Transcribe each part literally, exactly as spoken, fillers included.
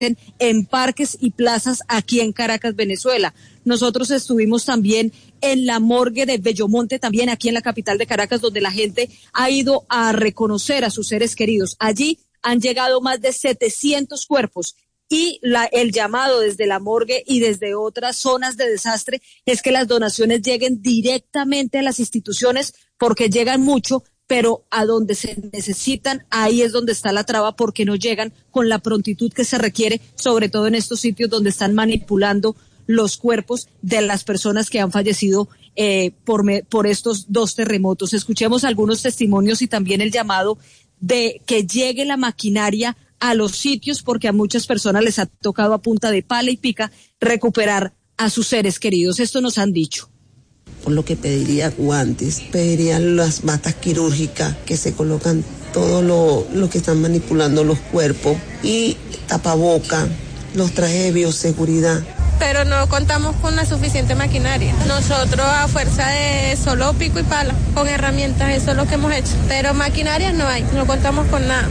en parques y plazas aquí en Caracas, Venezuela. Nosotros estuvimos también en la morgue de Bellomonte, también aquí en la capital de Caracas, donde la gente ha ido a reconocer a sus seres queridos. Allí han llegado más de setecientos cuerpos y la, el llamado desde la morgue y desde otras zonas de desastre es que las donaciones lleguen directamente a las instituciones, porque llegan mucho, pero a donde se necesitan, ahí es donde está la traba, porque no llegan con la prontitud que se requiere, sobre todo en estos sitios donde están manipulando los cuerpos de las personas que han fallecido eh, por, me, por estos dos terremotos. Escuchemos algunos testimonios y también el llamado de que llegue la maquinaria a los sitios, porque a muchas personas les ha tocado a punta de pala y pica recuperar a sus seres queridos. Esto nos han dicho. Por lo que pediría guantes, pediría las batas quirúrgicas que se colocan todo lo, lo que están manipulando los cuerpos, y tapaboca, los trajes de bioseguridad. Pero no contamos con la suficiente maquinaria. Nosotros a fuerza de solo pico y pala, con herramientas, eso es lo que hemos hecho. Pero maquinarias no hay, no contamos con nada.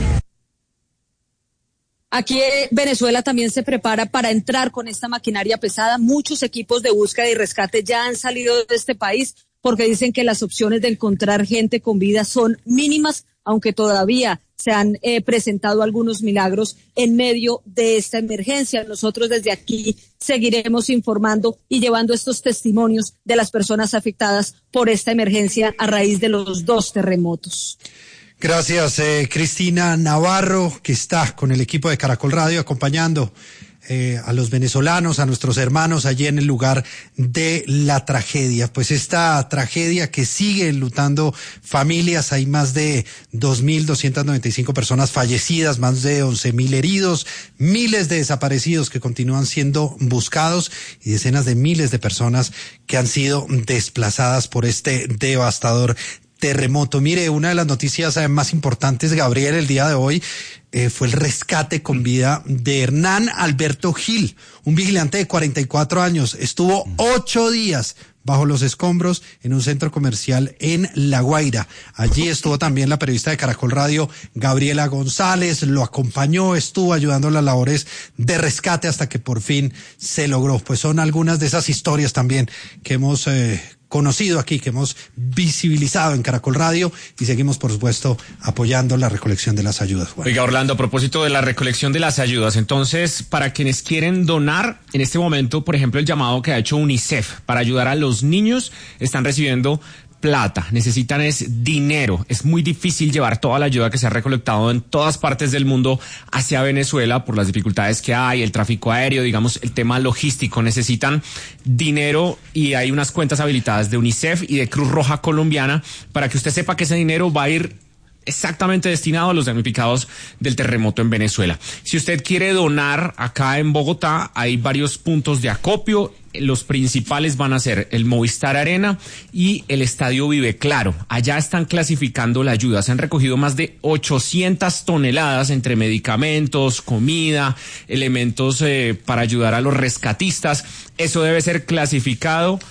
Aquí Venezuela también se prepara para entrar con esta maquinaria pesada. Muchos equipos de búsqueda y rescate ya han salido de este país porque dicen que las opciones de encontrar gente con vida son mínimas, aunque todavía se han eh, presentado algunos milagros en medio de esta emergencia. Nosotros desde aquí seguiremos informando y llevando estos testimonios de las personas afectadas por esta emergencia a raíz de los dos terremotos. Gracias, eh, Cristina Navarro, que está con el equipo de Caracol Radio acompañando eh, a los venezolanos, a nuestros hermanos allí en el lugar de la tragedia. Pues esta tragedia que sigue enlutando familias, hay más de dos mil doscientas noventa y cinco personas fallecidas, más de once mil heridos, miles de desaparecidos que continúan siendo buscados y decenas de miles de personas que han sido desplazadas por este devastador terremoto. Mire, una de las noticias más importantes, Gabriel, el día de hoy eh, fue el rescate con vida de Hernán Alberto Gil, un vigilante de cuarenta y cuatro años. Estuvo ocho días bajo los escombros en un centro comercial en La Guaira. Allí estuvo también la periodista de Caracol Radio, Gabriela González, lo acompañó, estuvo ayudando en las labores de rescate hasta que por fin se logró. Pues son algunas de esas historias también que hemos eh, conocido aquí, que hemos visibilizado en Caracol Radio, y seguimos, por supuesto, apoyando la recolección de las ayudas. Juan. Oiga, Orlando, a propósito de la recolección de las ayudas, entonces, para quienes quieren donar, en este momento, por ejemplo, el llamado que ha hecho UNICEF para ayudar a los niños, están recibiendo plata, necesitan es dinero. Es muy difícil llevar toda la ayuda que se ha recolectado en todas partes del mundo hacia Venezuela por las dificultades que hay, el tráfico aéreo, digamos, el tema logístico. Necesitan dinero y hay unas cuentas habilitadas de UNICEF y de Cruz Roja Colombiana para que usted sepa que ese dinero va a ir exactamente destinado a los damnificados del terremoto en Venezuela. Si usted quiere donar acá en Bogotá, hay varios puntos de acopio. Los principales van a ser el Movistar Arena y el Estadio Vive Claro. Allá están clasificando la ayuda. Se han recogido más de ochocientas toneladas entre medicamentos, comida, elementos eh, para ayudar a los rescatistas. Eso debe ser clasificado,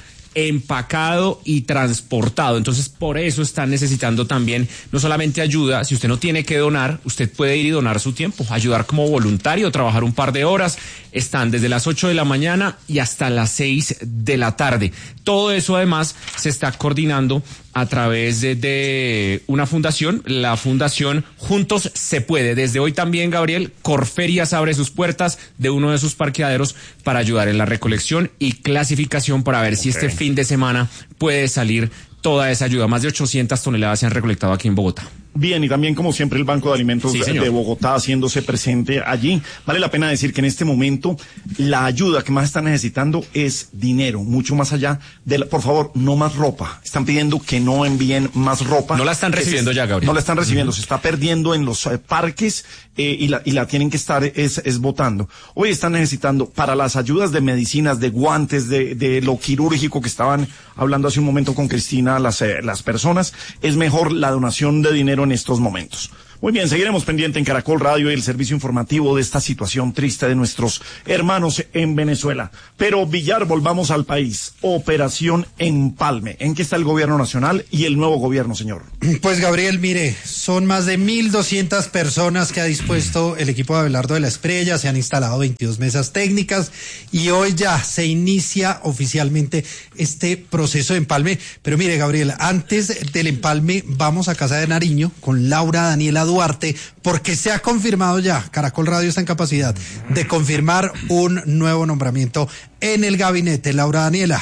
empacado y transportado. Entonces, por eso están necesitando también no solamente ayuda. Si usted no tiene que donar, usted puede ir y donar su tiempo, ayudar como voluntario, trabajar un par de horas. Están desde las ocho de la mañana y hasta las seis de la tarde. Todo eso además se está coordinando a través de, de una fundación, la fundación Juntos Se Puede. Desde hoy también, Gabriel, Corferias abre sus puertas de uno de sus parqueaderos para ayudar en la recolección y clasificación para ver si este fin de semana puede salir toda esa ayuda. Más de ochocientas toneladas se han recolectado aquí en Bogotá. Bien, y también como siempre el Banco de Alimentos sí, de Bogotá haciéndose presente allí. Vale la pena decir que en este momento la ayuda que más están necesitando es dinero, mucho más allá de la, por favor, no más ropa. Están pidiendo que no envíen más ropa. No la están recibiendo se, ya, Gabriel. No la están recibiendo, uh-huh. Se está perdiendo en los eh, parques eh, y, la, y la tienen que estar es, es botando. Hoy están necesitando para las ayudas de medicinas, de guantes, de, de lo quirúrgico que estaban hablando hace un momento con Cristina, las, eh, las personas, es mejor la donación de dinero en estos momentos. Muy bien, seguiremos pendiente en Caracol Radio y el servicio informativo de esta situación triste de nuestros hermanos en Venezuela. Pero Villar, volvamos al país. Operación Empalme. ¿En qué está el gobierno nacional y el nuevo gobierno, señor? Pues Gabriel, mire, son más de mil doscientas personas que ha dispuesto el equipo de Abelardo de la Espriella, se han instalado veintidós mesas técnicas y hoy ya se inicia oficialmente este proceso de empalme. Pero mire, Gabriel, antes del empalme vamos a Casa de Nariño con Laura Daniela Duarte, porque se ha confirmado ya, Caracol Radio está en capacidad de confirmar un nuevo nombramiento en el gabinete. Laura Daniela.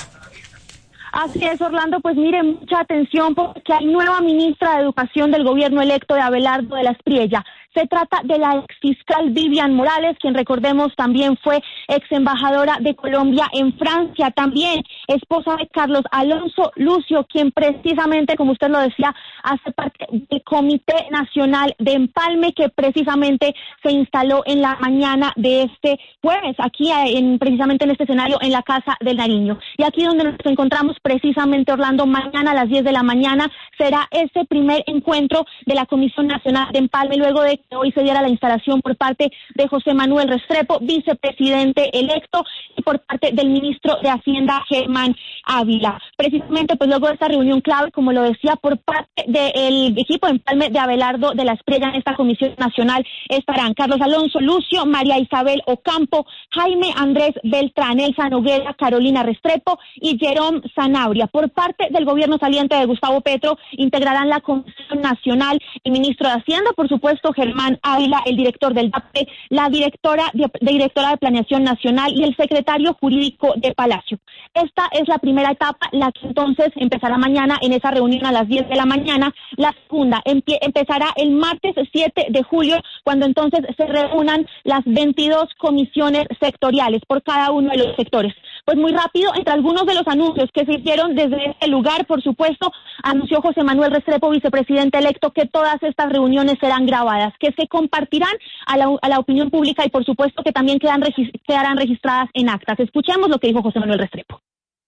Así es, Orlando, pues mire, mucha atención porque hay nueva ministra de Educación del gobierno electo de Abelardo de la Espriella. Se trata de la exfiscal Vivian Morales, quien recordemos también fue ex embajadora de Colombia en Francia, también esposa de Carlos Alonso Lucio, quien precisamente, como usted lo decía, hace parte del Comité Nacional de Empalme, que precisamente se instaló en la mañana de este jueves, aquí en, precisamente en este escenario, en la Casa del Nariño. Y aquí donde nos encontramos precisamente, Orlando, mañana a las diez de la mañana será ese primer encuentro de la Comisión Nacional de Empalme, luego de que hoy se diera la instalación por parte de José Manuel Restrepo, vicepresidente electo, y por parte del ministro de Hacienda, Germán Ávila. Precisamente, pues luego de esta reunión clave, como lo decía, por parte del equipo de empalme de Abelardo de la Espriella en esta Comisión Nacional estarán Carlos Alonso Lucio, María Isabel Ocampo, Jaime Andrés Beltrán, Elsa Noguera, Carolina Restrepo y Jerome Sanabria. Por parte del gobierno saliente de Gustavo Petro, integrarán la Comisión Nacional el ministro de Hacienda, por supuesto, Germán Ávila, el director del D A P, la directora de, de directora de Planeación Nacional y el secretario jurídico de Palacio. Esta es la primera etapa, la que entonces empezará mañana en esa reunión a las diez de la mañana. La segunda empie, empezará el martes siete de julio, cuando entonces se reúnan las veintidós comisiones sectoriales por cada uno de los sectores. Pues muy rápido, entre algunos de los anuncios que se hicieron desde este lugar, por supuesto, anunció José Manuel Restrepo, vicepresidente electo, que todas estas reuniones serán grabadas, que se compartirán a la, a la opinión pública y por supuesto que también quedan, quedarán registradas en actas. Escuchemos lo que dijo José Manuel Restrepo.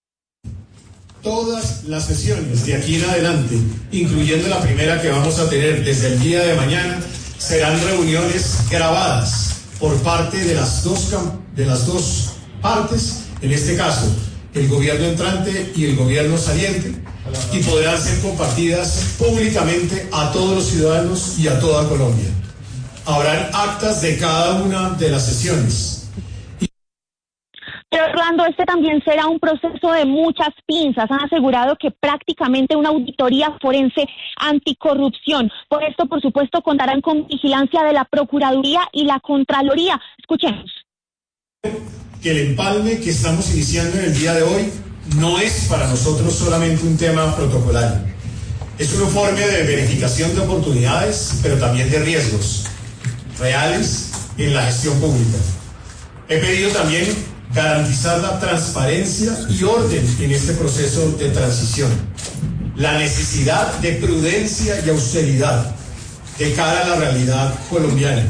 Todas las sesiones de aquí en adelante, incluyendo la primera que vamos a tener desde el día de mañana, serán reuniones grabadas por parte de las dos, de las dos partes, en este caso el gobierno entrante y el gobierno saliente, y podrán ser compartidas públicamente a todos los ciudadanos y a toda Colombia. Habrán actas de cada una de las sesiones. Pero Orlando, este también será un proceso de muchas pinzas. Han asegurado que prácticamente una auditoría forense anticorrupción. Por esto, por supuesto, contarán con vigilancia de la Procuraduría y la Contraloría. Escuchemos. Que el empalme que estamos iniciando en el día de hoy no es para nosotros solamente un tema protocolario. Es un informe de verificación de oportunidades, pero también de riesgos reales en la gestión pública. He pedido también garantizar la transparencia y orden en este proceso de transición, la necesidad de prudencia y austeridad de cara a la realidad colombiana.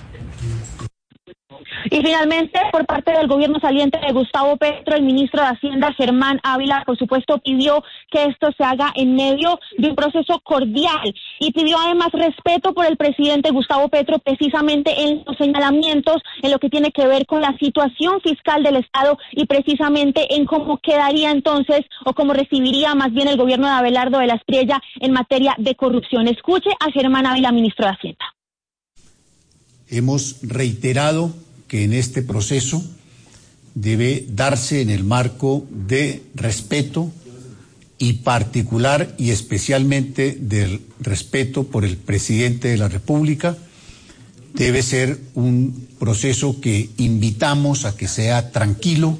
Y finalmente, por parte del gobierno saliente de Gustavo Petro, el ministro de Hacienda, Germán Ávila, por supuesto, pidió que esto se haga en medio de un proceso cordial y pidió además respeto por el presidente Gustavo Petro, precisamente en los señalamientos en lo que tiene que ver con la situación fiscal del Estado y precisamente en cómo quedaría entonces o cómo recibiría más bien el gobierno de Abelardo de la Espriella en materia de corrupción. Escuche a Germán Ávila, ministro de Hacienda. Hemos reiterado que en este proceso debe darse en el marco de respeto y particular y especialmente del respeto por el presidente de la República. Debe ser un proceso que invitamos a que sea tranquilo.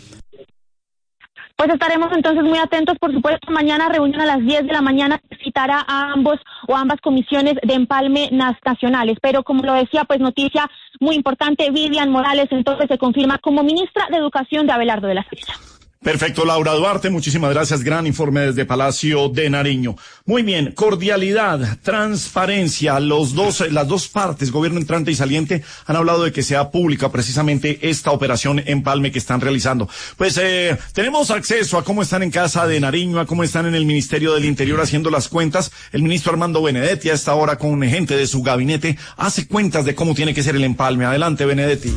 Pues estaremos entonces muy atentos, por supuesto, mañana reunión a las diez de la mañana que citará a ambos o ambas comisiones de empalme nacionales. Pero como lo decía, pues noticia muy importante, Vivian Morales entonces se confirma como ministra de Educación de Abelardo de la Espriella. Perfecto, Laura Duarte, muchísimas gracias. Gran informe desde Palacio de Nariño. Muy bien, cordialidad, transparencia, los dos, las dos partes, gobierno entrante y saliente, han hablado de que sea pública precisamente esta operación Empalme que están realizando. Pues eh, tenemos acceso a cómo están en Casa de Nariño, a cómo están en el Ministerio del Interior haciendo las cuentas. El ministro Armando Benedetti a esta hora con gente de su gabinete hace cuentas de cómo tiene que ser el empalme. Adelante, Benedetti.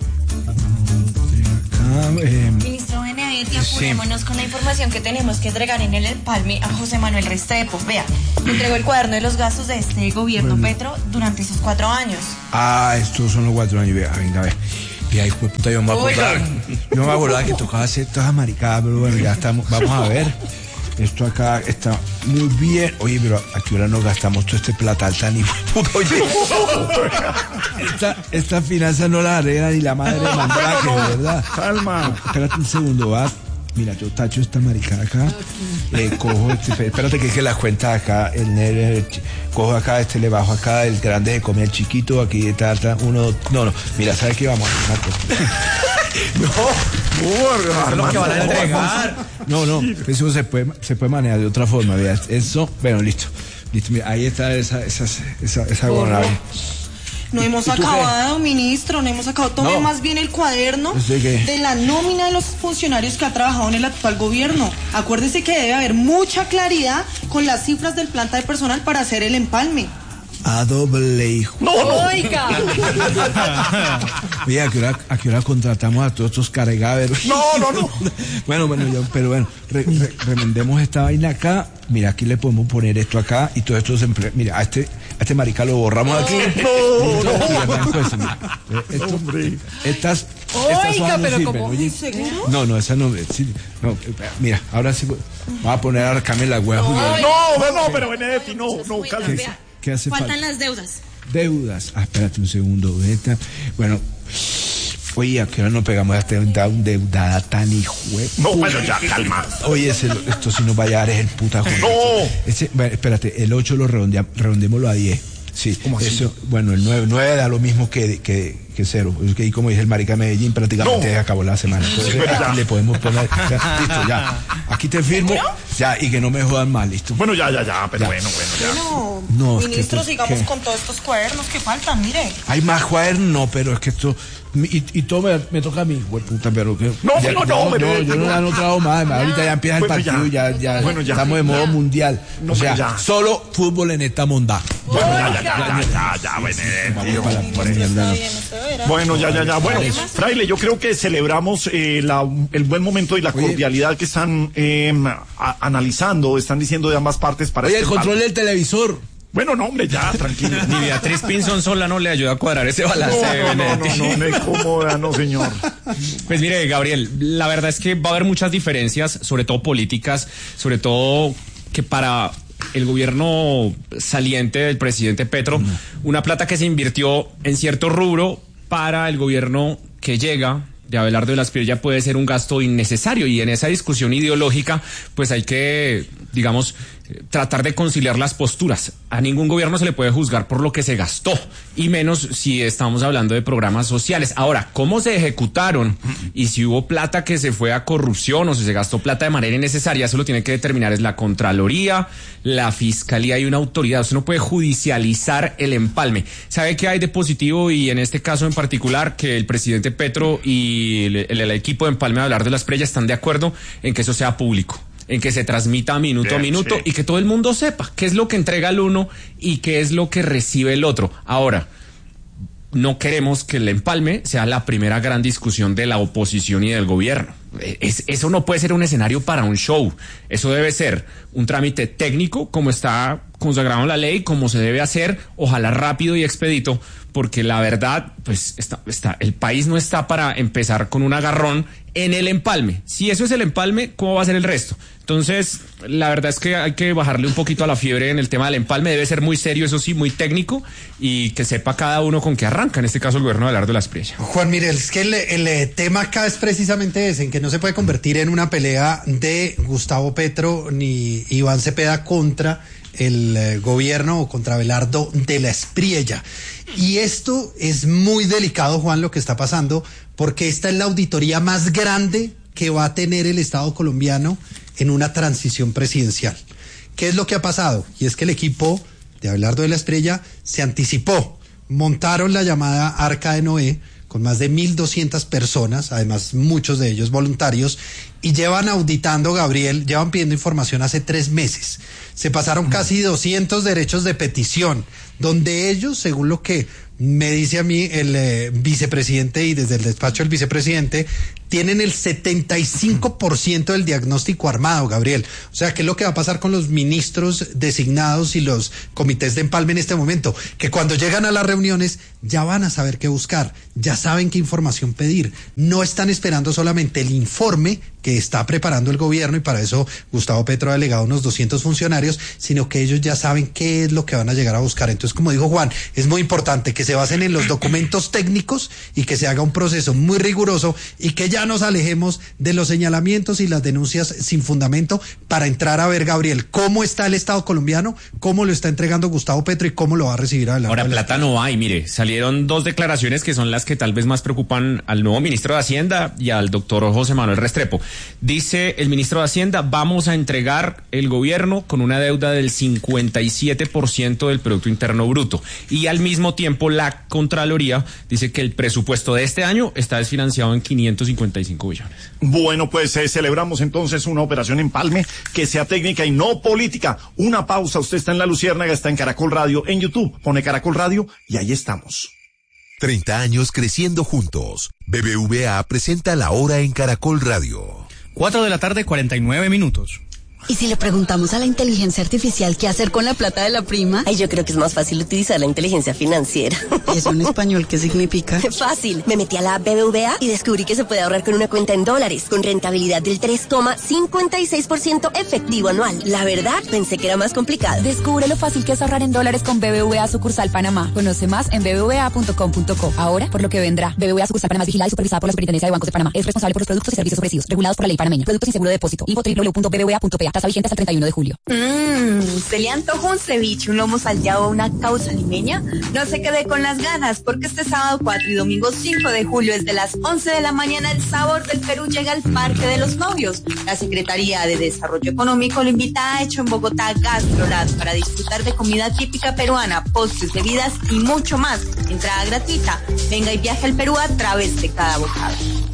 Ah, eh... Ministro Benedetti, apurémonos sí. con la información que tenemos que entregar en el empalme a José Manuel Restrepo. Vea, entregó el cuaderno de los gastos de este gobierno bueno. Petro durante esos cuatro años. Ah, estos son los cuatro años. Vea, venga, a ver. Vea, hijo de puta, yo me voy a acordar. Yo me voy a acordar que tocaba hacer todas maricadas, pero bueno, ya estamos. Vamos a ver. Esto acá está muy bien. Oye, pero ¿a qué hora nos gastamos todo este platal tan hijo de puta? Oye, esta, esta finanza no la arregla ni la madre de Mandrake, ¿verdad? Calma. Espérate un segundo, va. Mira, yo tacho esta maricada acá. Eh, cojo este, espérate que es que las cuentas acá, el, el, el, cojo acá, este le bajo acá, el grande se come el chiquito, aquí está, está uno, no, no, mira, ¿sabes qué vamos a hacer? No, no, eso es lo que van a entregar. No, no, eso se puede, se puede manejar de otra forma, veas, eso, bueno, listo, listo, mira, ahí está esa, esa, esa, esa gonorrea. No hemos acabado, ministro, no hemos acabado. Tome no. más bien el cuaderno de la nómina de los funcionarios que ha trabajado en el actual gobierno. Acuérdese que debe haber mucha claridad con las cifras del planta de personal para hacer el empalme. A doble hijo. ¡No, no! ¡Oiga! Oye, ¿a qué hora, a qué hora contratamos a todos estos cargaveros? No, no, no. Bueno, bueno, yo, pero bueno, re, re, remendemos esta vaina acá. Mira, aquí le podemos poner esto acá y todos estos empleados. Mira, a este, a este marica lo borramos aquí. No, no. Mira, pues, mira, esto, Hombre. Estas, Oiga, estas hojas pero no ¿cómo? Oye, ¿Seguro? No, no, esa no, sí, no. Mira, ahora sí vamos a poner a arcarme la hueá. No, no, no, pero Benedetti, no, no, cálmese. ¿Qué, ¿Qué hace Faltan falta? las deudas. Deudas. Ah, espérate un segundo. Esta. Bueno, oye, ¿a qué hora nos pegamos a esta deudada tan hijo? No, bueno, ya, calma. Oye, ese, esto si nos vaya a dar es el puta joder. No. Ese, bueno, espérate, el ocho lo redondeamos, redondémoslo a diez. Sí, ¿cómo así? Eso, bueno, el nueve, nueve da lo mismo que, que, que cero. Es que, como dice el marica Medellín, prácticamente no. acabó la semana. Entonces, sí, aquí le podemos poner, ya, listo, ya. Aquí te firmo, ya, y que no me jodan más, listo. Bueno, ya, ya, ya, pero ya. bueno, bueno, ya. Bueno, no, ministro, es que, sigamos ¿qué? con todos estos cuadernos que faltan, mire. Hay más cuadernos, no, pero es que esto... Y, y todo me, me toca a mí, güey, puta, pero que... No, ya, no, no, no, no, yo no he anotado más, ahorita ya empieza el bueno, partido, ya, ya, bueno, ya, estamos de modo ya. mundial. No, o sea, ya. solo fútbol en esta mondá. Bueno, ya, ya, ya, ya, ya, Benedetti. Bueno, ya, ya, ya. Bueno, Fraile, yo creo que celebramos eh, la, el buen momento y la cordialidad Oye. que están eh, a, analizando, están diciendo de ambas partes para Oye, este el control parte. del televisor. Bueno, no, hombre, ya, tranquilo. Ni Beatriz Pinzón sola no le ayuda a cuadrar ese balance. No, no, no, no, no, me incomoda, no, señor. Pues mire, Gabriel, la verdad es que va a haber muchas diferencias, sobre todo políticas, sobre todo que para el gobierno saliente del presidente Petro, mm. una plata que se invirtió en cierto rubro para el gobierno que llega de Abelardo de la Espriella puede ser un gasto innecesario, y en esa discusión ideológica pues hay que, digamos, tratar de conciliar las posturas. A ningún gobierno se le puede juzgar por lo que se gastó, y menos si estamos hablando de programas sociales. Ahora, ¿cómo se ejecutaron? Y si hubo plata que se fue a corrupción o si se gastó plata de manera innecesaria, eso lo tiene que determinar es la Contraloría, la Fiscalía y una autoridad. Usted no puede judicializar el empalme. ¿Sabe qué hay de positivo? Y en este caso en particular, que el presidente Petro y el, el, el equipo de empalme de Abelardo de la Espriella están de acuerdo en que eso sea público, en que se transmita minuto Bien, a minuto sí. y que todo el mundo sepa qué es lo que entrega el uno y qué es lo que recibe el otro. Ahora, no queremos que el empalme sea la primera gran discusión de la oposición y del gobierno. Es, eso no puede ser un escenario para un show. Eso debe ser un trámite técnico, como está consagrado en la ley, como se debe hacer, ojalá rápido y expedito, porque la verdad, pues está, está, el país no está para empezar con un agarrón en el empalme. Si eso es el empalme, ¿cómo va a ser el resto? Entonces, la verdad es que hay que bajarle un poquito a la fiebre en el tema del empalme. Debe ser muy serio, eso sí, muy técnico, y que sepa cada uno con qué arranca, en este caso el gobierno de Abelardo de la Espriella. Juan, mire, es que el, el tema acá es precisamente ese, en que no se puede convertir en una pelea de Gustavo Petro ni Iván Cepeda contra el eh, gobierno o contra Abelardo de la Espriella. Y esto es muy delicado, Juan, lo que está pasando, porque esta es la auditoría más grande que va a tener el Estado colombiano en una transición presidencial. ¿Qué es lo que ha pasado? Y es que el equipo de Abelardo de la Espriella se anticipó, montaron la llamada Arca de Noé con más de mil doscientas personas, además muchos de ellos voluntarios, y llevan auditando, Gabriel, llevan pidiendo información hace tres meses. Se pasaron casi doscientos derechos de petición, donde ellos, según lo que me dice a mí el eh, vicepresidente y desde el despacho del vicepresidente, tienen el setenta y cinco por ciento del diagnóstico armado, Gabriel. O sea, ¿qué es lo que va a pasar con los ministros designados y los comités de empalme en este momento? Que cuando llegan a las reuniones ya van a saber qué buscar, ya saben qué información pedir. No están esperando solamente el informe que está preparando el gobierno, y para eso Gustavo Petro ha delegado unos doscientos funcionarios, sino que ellos ya saben qué es lo que van a llegar a buscar. Entonces, como dijo Juan, es muy importante que se basen en los documentos técnicos y que se haga un proceso muy riguroso y que ya nos alejemos de los señalamientos y las denuncias sin fundamento para entrar a ver, Gabriel, cómo está el Estado colombiano, cómo lo está entregando Gustavo Petro y cómo lo va a recibir adelante. Ahora, plata no hay, mire, salieron dos declaraciones que son las que tal vez más preocupan al nuevo ministro de Hacienda y al doctor José Manuel Restrepo. Dice el ministro de Hacienda, vamos a entregar el gobierno con una deuda del cincuenta y siete por ciento del Producto Interno Bruto. Y al mismo tiempo la Contraloría dice que el presupuesto de este año está desfinanciado en quinientos cincuenta y cinco billones. Bueno, pues eh, celebramos entonces una operación empalme que sea técnica y no política. Una pausa, usted está en La Luciérnaga, está en Caracol Radio, en YouTube, pone Caracol Radio y ahí estamos. treinta años creciendo juntos. B B V A presenta La Hora en Caracol Radio. cuatro de la tarde, cuarenta y nueve minutos. ¿Y si le preguntamos a la inteligencia artificial qué hacer con la plata de la prima? Ay, yo creo que es más fácil utilizar la inteligencia financiera. ¿Y eso en español qué significa? Fácil. Me metí a la B B V A y descubrí que se puede ahorrar con una cuenta en dólares, con rentabilidad del tres coma cincuenta y seis por ciento efectivo anual. La verdad, pensé que era más complicado. Descubre lo fácil que es ahorrar en dólares con B B V A Sucursal Panamá. Conoce más en b b v a punto com punto co. Ahora, por lo que vendrá. B B V A Sucursal Panamá es vigilada y supervisada por la Superintendencia de Bancos de Panamá. Es responsable por los productos y servicios ofrecidos, regulados por la ley panameña. Productos sin seguro de depósito. Info doble u doble u doble u punto b b v a punto p a. Tasa vigente hasta el treinta y uno de julio. Mmm, ¿se le antojó un ceviche, un lomo salteado o una causa limeña? No se quede con las ganas, porque este sábado cuatro y domingo cinco de julio, desde las once de la mañana, el sabor del Perú llega al Parque de los Novios. La Secretaría de Desarrollo Económico lo invita a Hecho en Bogotá Gastrolab para disfrutar de comida típica peruana, postres, bebidas y mucho más. Entrada gratuita. Venga y viaje al Perú a través de cada bocado.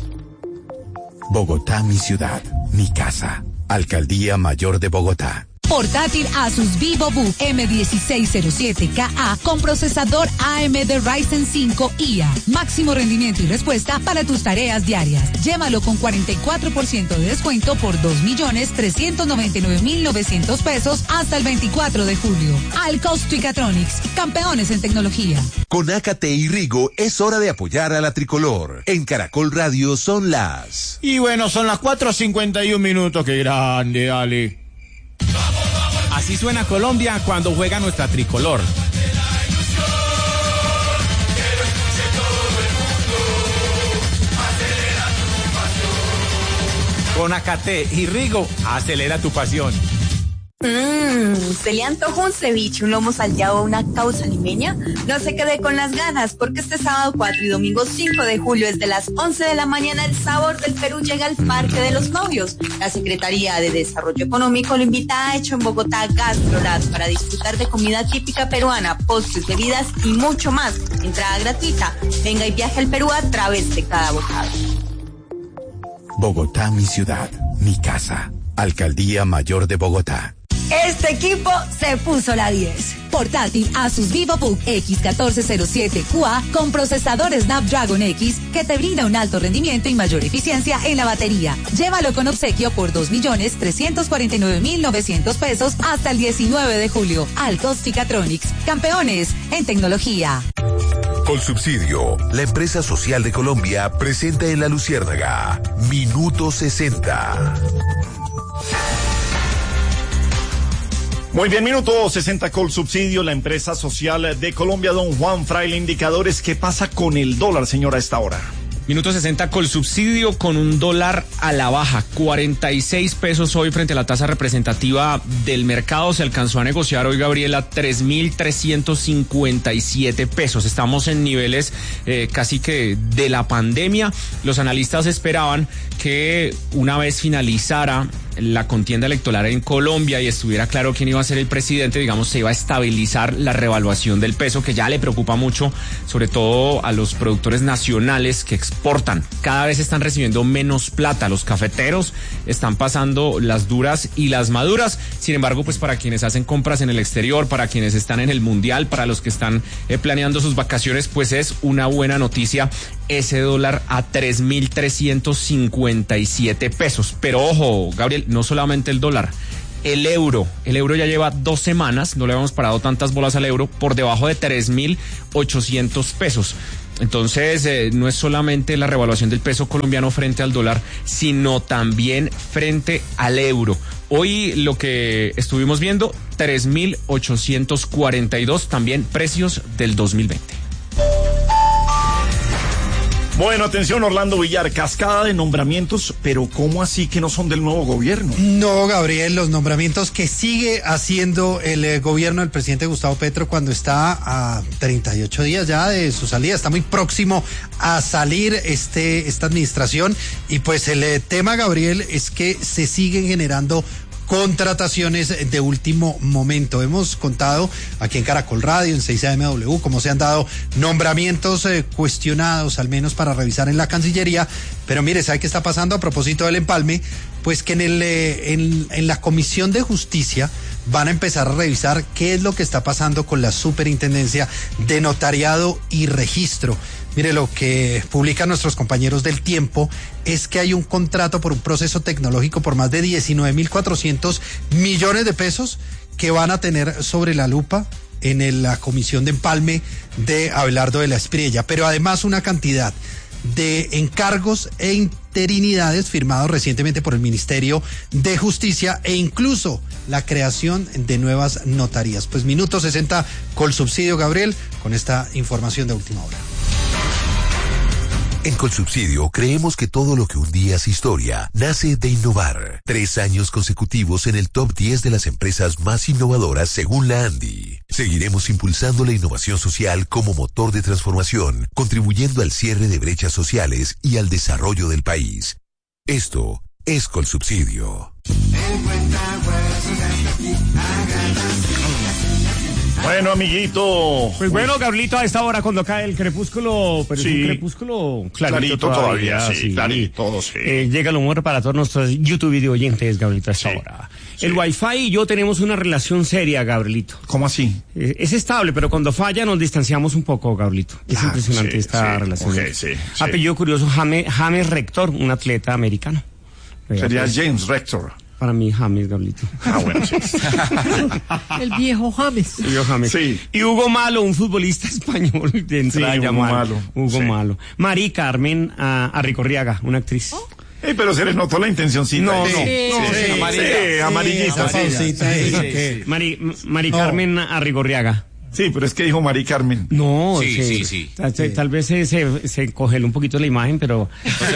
Bogotá, mi ciudad, mi casa. Alcaldía Mayor de Bogotá. Portátil Asus VivoBook M dieciséis cero siete K A con procesador A M D Ryzen cinco I A. Máximo rendimiento y respuesta para tus tareas diarias. Llévalo con cuarenta y cuatro por ciento de descuento por dos millones trescientos noventa y nueve mil novecientos pesos hasta el veinticuatro de julio. Alcos Tricatronics, campeones en tecnología. Con Acate y Rigo es hora de apoyar a la tricolor. En Caracol Radio son las... Y bueno, son las cuatro cincuenta y un minutos. ¡Qué grande, Ale! Así suena Colombia cuando juega nuestra tricolor. Con Acate y Rigo, acelera tu pasión. Mmm, ¿se le antojó un ceviche, un lomo salteado o una causa limeña? No se quede con las ganas, porque este sábado cuatro y domingo cinco de julio, desde las once de la mañana, el sabor del Perú llega al Parque de los Novios. La Secretaría de Desarrollo Económico lo invita a Hecho en Bogotá Gastrolab para disfrutar de comida típica peruana, postres, bebidas y mucho más. Entrada gratuita. Venga y viaje al Perú a través de cada bocado. Bogotá, mi ciudad, mi casa. Alcaldía Mayor de Bogotá. Este equipo se puso la diez. Portátil Asus VivoBook X catorce cero siete Q A con procesador Snapdragon X que te brinda un alto rendimiento y mayor eficiencia en la batería. Llévalo con obsequio por dos millones trescientos cuarenta y nueve mil novecientos pesos hasta el diecinueve de julio. Alcos Tricatronics, campeones en tecnología. Colsubsidio, la empresa social de Colombia, presenta en La Luciérnaga Minuto sesenta. Muy bien, minuto sesenta, Colsubsidio, la empresa social de Colombia. Don Juan Fraile, indicadores, ¿qué pasa con el dólar, señora, a esta hora? Minuto sesenta con subsidio con un dólar a la baja, cuarenta y seis pesos hoy frente a la tasa representativa del mercado. Se alcanzó a negociar hoy, Gabriela, tres mil trescientos cincuenta y siete pesos. Estamos en niveles eh, casi que de la pandemia. Los analistas esperaban que una vez finalizara la contienda electoral en Colombia y estuviera claro quién iba a ser el presidente, digamos, se iba a estabilizar la revaluación del peso, que ya le preocupa mucho, sobre todo a los productores nacionales que exportan. Cada vez están recibiendo menos plata. Los cafeteros están pasando las duras y las maduras. Sin embargo, pues para quienes hacen compras en el exterior, para quienes están en el mundial, para los que están eh, planeando sus vacaciones, pues es una buena noticia ese dólar a tres mil trescientos cincuenta y siete pesos. Pero ojo, Gabriel, no solamente el dólar, el euro. El euro ya lleva dos semanas, no le habíamos parado tantas bolas al euro, por debajo de tres mil ochocientos pesos. Entonces, eh, no es solamente la revaluación del peso colombiano frente al dólar, sino también frente al euro. Hoy lo que estuvimos viendo, tres mil ochocientos cuarenta y dos, también precios del dos mil veinte. Bueno, atención, Orlando Villar, cascada de nombramientos, pero ¿cómo así que no son del nuevo gobierno? No, Gabriel, los nombramientos que sigue haciendo el eh, gobierno del presidente Gustavo Petro cuando está a treinta y ocho días ya de su salida, está muy próximo a salir este esta administración, y pues el eh, tema, Gabriel, es que se siguen generando contrataciones de último momento. Hemos contado aquí en Caracol Radio, en seis A M W, cómo se han dado nombramientos eh, cuestionados, al menos para revisar en la Cancillería. Pero mire, ¿sabe qué está pasando a propósito del empalme? Pues que en, el, eh, en, en la Comisión de Justicia van a empezar a revisar qué es lo que está pasando con la Superintendencia de Notariado y Registro. Mire, lo que publican nuestros compañeros del Tiempo es que hay un contrato por un proceso tecnológico por más de diecinueve mil cuatrocientos millones de pesos que van a tener sobre la lupa en el, la comisión de empalme de Abelardo de la Espriella, pero además una cantidad de encargos e interinidades firmados recientemente por el Ministerio de Justicia e incluso la creación de nuevas notarías. Pues minuto sesenta con subsidio, Gabriel, con esta información de última hora. En Colsubsidio creemos que todo lo que un día es historia nace de innovar. Tres años consecutivos en el top diez de las empresas más innovadoras según la ANDI. Seguiremos impulsando la innovación social como motor de transformación, contribuyendo al cierre de brechas sociales y al desarrollo del país. Esto es Colsubsidio. Bueno, amiguito. Pues bueno, Gabrielito, a esta hora cuando cae el crepúsculo, pero sí, es un crepúsculo clarito, clarito todavía, todavía, sí, sí, clarito, sí. Eh, llega el humor para todos nuestros YouTube video oyentes, Gabrielito, a esta sí, hora. Sí. El Wi-Fi y yo tenemos una relación seria, Gabrielito. ¿Cómo así? Eh, es estable, pero cuando falla nos distanciamos un poco, Gabrielito. Es ah, impresionante sí, esta sí, relación. Okay, sí, sí. Apellido curioso, James, James Rector, un atleta americano. Sería James Rector. Para mí, James, Gabrielito. Ah, bueno, sí. El viejo James. El viejo James. Sí. Y Hugo Malo, un futbolista español de entrada, sí, Hugo Malo. Hugo sí. Malo. Mari Carmen uh, Arrigorriaga, una actriz. Oh. Hey, pero se les notó la intencióncita. No, no. Sí, no, sí, sí, amarilla. sí, amarillita. Sí, sí, sí, sí, sí. Mari, Mari no. Carmen Arrigorriaga. Sí, pero es que dijo Mari Carmen. No, sí, sí, sí, sí. Tal, sí. tal vez se, se, se congeló un poquito la imagen, pero...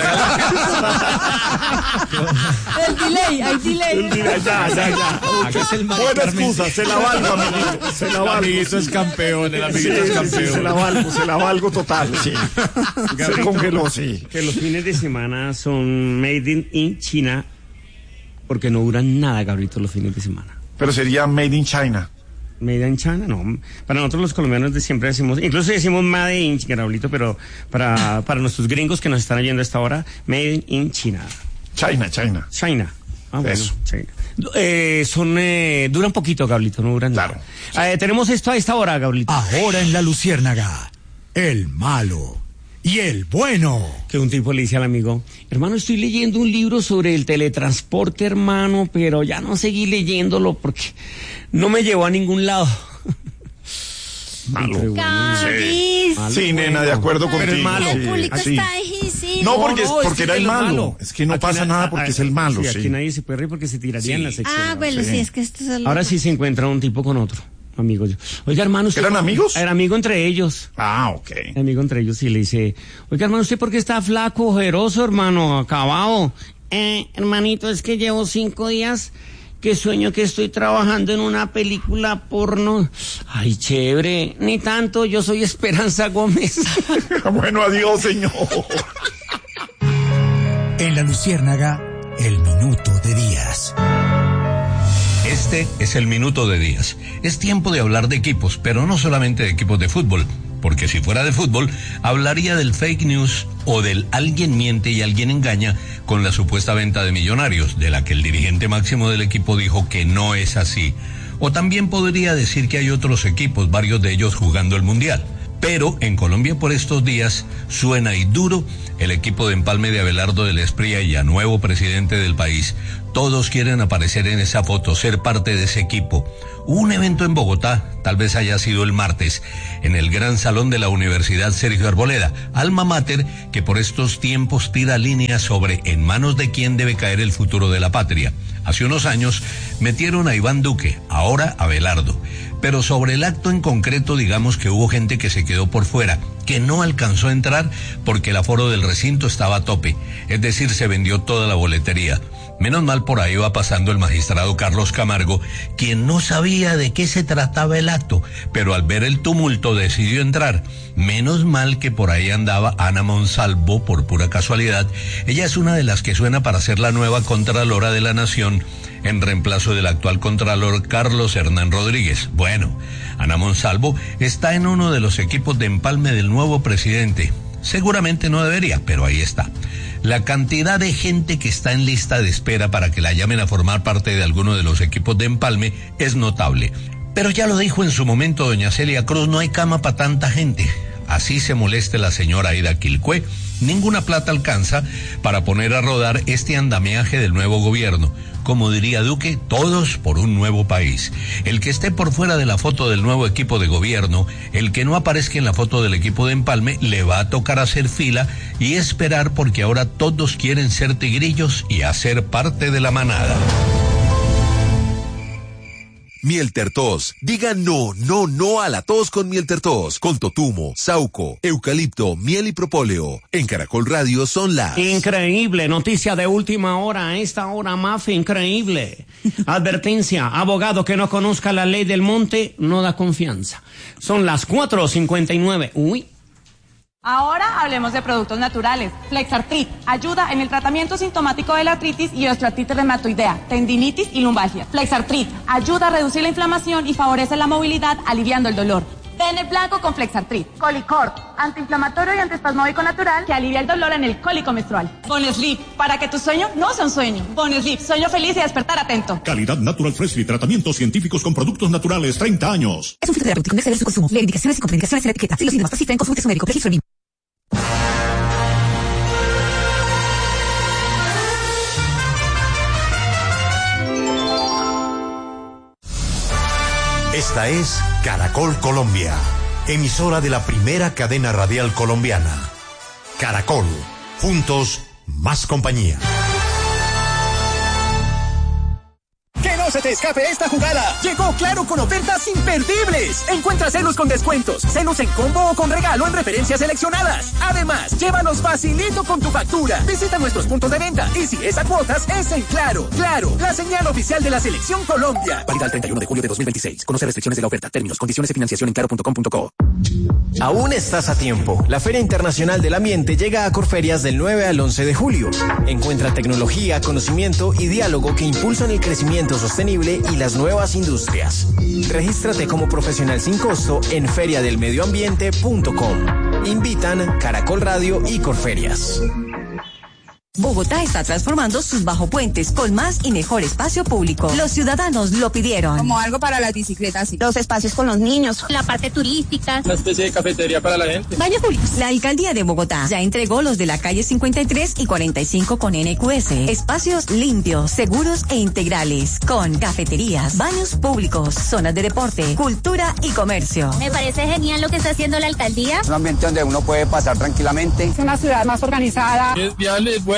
El delay, hay delay. El delay, ya, ya, ya. Buena excusa, se la valgo, amiguito. Se la valgo. El amiguito es campeón, el amiguito sí, es campeón. Sí, se la valgo, se la valgo total, sí. Se congeló, sí. Que los fines de semana son made in, in China, porque no duran nada, Gabrielito, los fines de semana. Pero sería made in China. Made in China, no. Para nosotros los colombianos de siempre decimos, incluso decimos made in China, Gabrielito, pero para, para nuestros gringos que nos están oyendo a esta hora, made in China. China, China. China. Ah, bueno, eso. China. Eh, son, eh, duran poquito, Gabrielito, no duran claro, nada. Sí. Eh, tenemos esto a esta hora, Gabrielito. Ahora en La Luciérnaga, el malo y el bueno. Que un tipo le dice al amigo, hermano, estoy leyendo un libro sobre el teletransporte, hermano, pero ya no seguí leyéndolo porque no me llevó a ningún lado. Malo. Sí, malo, sí, nena, de acuerdo contigo. Pero es malo. El público sí. está difícil. No, porque, no, no, porque es era que el malo. malo. Es que no aquí pasa na, nada porque a, es el malo. Sí, sí. aquí nadie se puede reír porque se tiraría sí. en la sección. Ah, bueno, sí, sí es que esto es el... Ahora sí se encuentra un tipo con otro. amigos. Oiga, hermano, ¿usted ¿eran por... amigos? Era amigo entre ellos. Ah, ok. Era amigo entre ellos y le dice, oiga, hermano, ¿usted por qué está flaco, ojeroso, hermano, acabado? Eh, hermanito, es que llevo cinco días que sueño que estoy trabajando en una película porno. Ay, chévere, ni tanto, yo soy Esperanza Gómez. Bueno, adiós, señor. En La Luciérnaga, el minuto de Díaz. Este es el minuto de Díaz. Es tiempo de hablar de equipos, pero no solamente de equipos de fútbol, porque si fuera de fútbol, hablaría del fake news o del alguien miente y alguien engaña con la supuesta venta de Millonarios, de la que el dirigente máximo del equipo dijo que no es así. O también podría decir que hay otros equipos, varios de ellos jugando el Mundial. Pero en Colombia por estos días suena y duro el equipo de empalme de Abelardo del Espriella y a nuevo presidente del país. Todos quieren aparecer en esa foto, ser parte de ese equipo. Hubo un evento en Bogotá, tal vez haya sido el martes, en el gran salón de la Universidad Sergio Arboleda, alma mater que por estos tiempos tira líneas sobre en manos de quién debe caer el futuro de la patria. Hace unos años metieron a Iván Duque, ahora a Abelardo. Pero sobre el acto en concreto, digamos que hubo gente que se quedó por fuera, que no alcanzó a entrar porque el aforo del recinto estaba a tope, es decir, se vendió toda la boletería. Menos mal por ahí va pasando el magistrado Carlos Camargo, quien no sabía de qué se trataba el acto, pero al ver el tumulto decidió entrar. Menos mal que por ahí andaba Ana Monsalvo, por pura casualidad. Ella es una de las que suena para ser la nueva Contralora de la Nación, en reemplazo del actual Contralor Carlos Hernán Rodríguez. Bueno, Ana Monsalvo está en uno de los equipos de empalme del nuevo presidente. Seguramente no debería, pero ahí está. La cantidad de gente que está en lista de espera para que la llamen a formar parte de alguno de los equipos de empalme es notable. Pero ya lo dijo en su momento doña Celia Cruz, no hay cama para tanta gente. Así se moleste la señora Aida Quilcué, ninguna plata alcanza para poner a rodar este andamiaje del nuevo gobierno. Como diría Duque, todos por un nuevo país. El que esté por fuera de la foto del nuevo equipo de gobierno, el que no aparezca en la foto del equipo de empalme, le va a tocar hacer fila y esperar porque ahora todos quieren ser tigrillos y hacer parte de la manada. Mieltertos. Diga no, no, no a la tos con Mieltertos. Con totumo, sauco, eucalipto, miel y propóleo. En Caracol Radio son las... Increíble, noticia de última hora, a esta hora más increíble. Advertencia, abogado que no conozca la ley del monte no da confianza. Son las cuatro cincuenta y nueve. Uy. Ahora hablemos de productos naturales. Flexartrit ayuda en el tratamiento sintomático de la artritis y osteoartritis reumatoidea, tendinitis y lumbalgia. Flexartrit ayuda a reducir la inflamación y favorece la movilidad, aliviando el dolor. Ten el blanco con Flexartrit. Colicort, antiinflamatorio y antiespasmódico natural que alivia el dolor en el cólico menstrual. Bonesleep, para que tu sueño no sea un sueño. Bonesleep, sueño feliz y despertar atento. Calidad Natural Freshly, tratamientos científicos con productos naturales, treinta años. Es un fitoterapéutico, no exceder su consumo. Lee indicaciones y contraindicaciones en la etiqueta. Si los síntomas persisten, consulte a su médico. Registro B I M. Esta es Caracol Colombia, emisora de la primera cadena radial colombiana. Caracol, juntos, más compañía. ¡Que no se te escape esta jugada! Llegó Claro con ofertas imperdibles. Encuentra celos con descuentos, celos en combo o con regalo en referencias seleccionadas. Además, llévalos facilito con tu factura. Visita nuestros puntos de venta y si es a cuotas, es en Claro. Claro, la señal oficial de la Selección Colombia. Válida el treinta y uno de julio de dos mil veintiséis. Conoce restricciones de la oferta, términos, condiciones y financiación en claro punto com punto co. Aún estás a tiempo. La Feria Internacional del Ambiente llega a Corferias del nueve al once de julio. Encuentra tecnología, conocimiento y diálogo que impulsan el crecimiento sostenible y las nuevas industrias. Regístrate como profesional sin costo en feria del medio ambiente punto com. Invitan Caracol Radio y Corferias. Bogotá está transformando sus bajopuentes con más y mejor espacio público. Los ciudadanos lo pidieron. Como algo para las bicicletas, los espacios con los niños, la parte turística, una especie de cafetería para la gente. Baños públicos. La alcaldía de Bogotá ya entregó los de la calle cincuenta y tres y cuarenta y cinco con N Q S. Espacios limpios, seguros e integrales, con cafeterías, baños públicos, zonas de deporte, cultura y comercio. Me parece genial lo que está haciendo la alcaldía. Un ambiente donde uno puede pasar tranquilamente. Es una ciudad más organizada. Es viable, es bueno.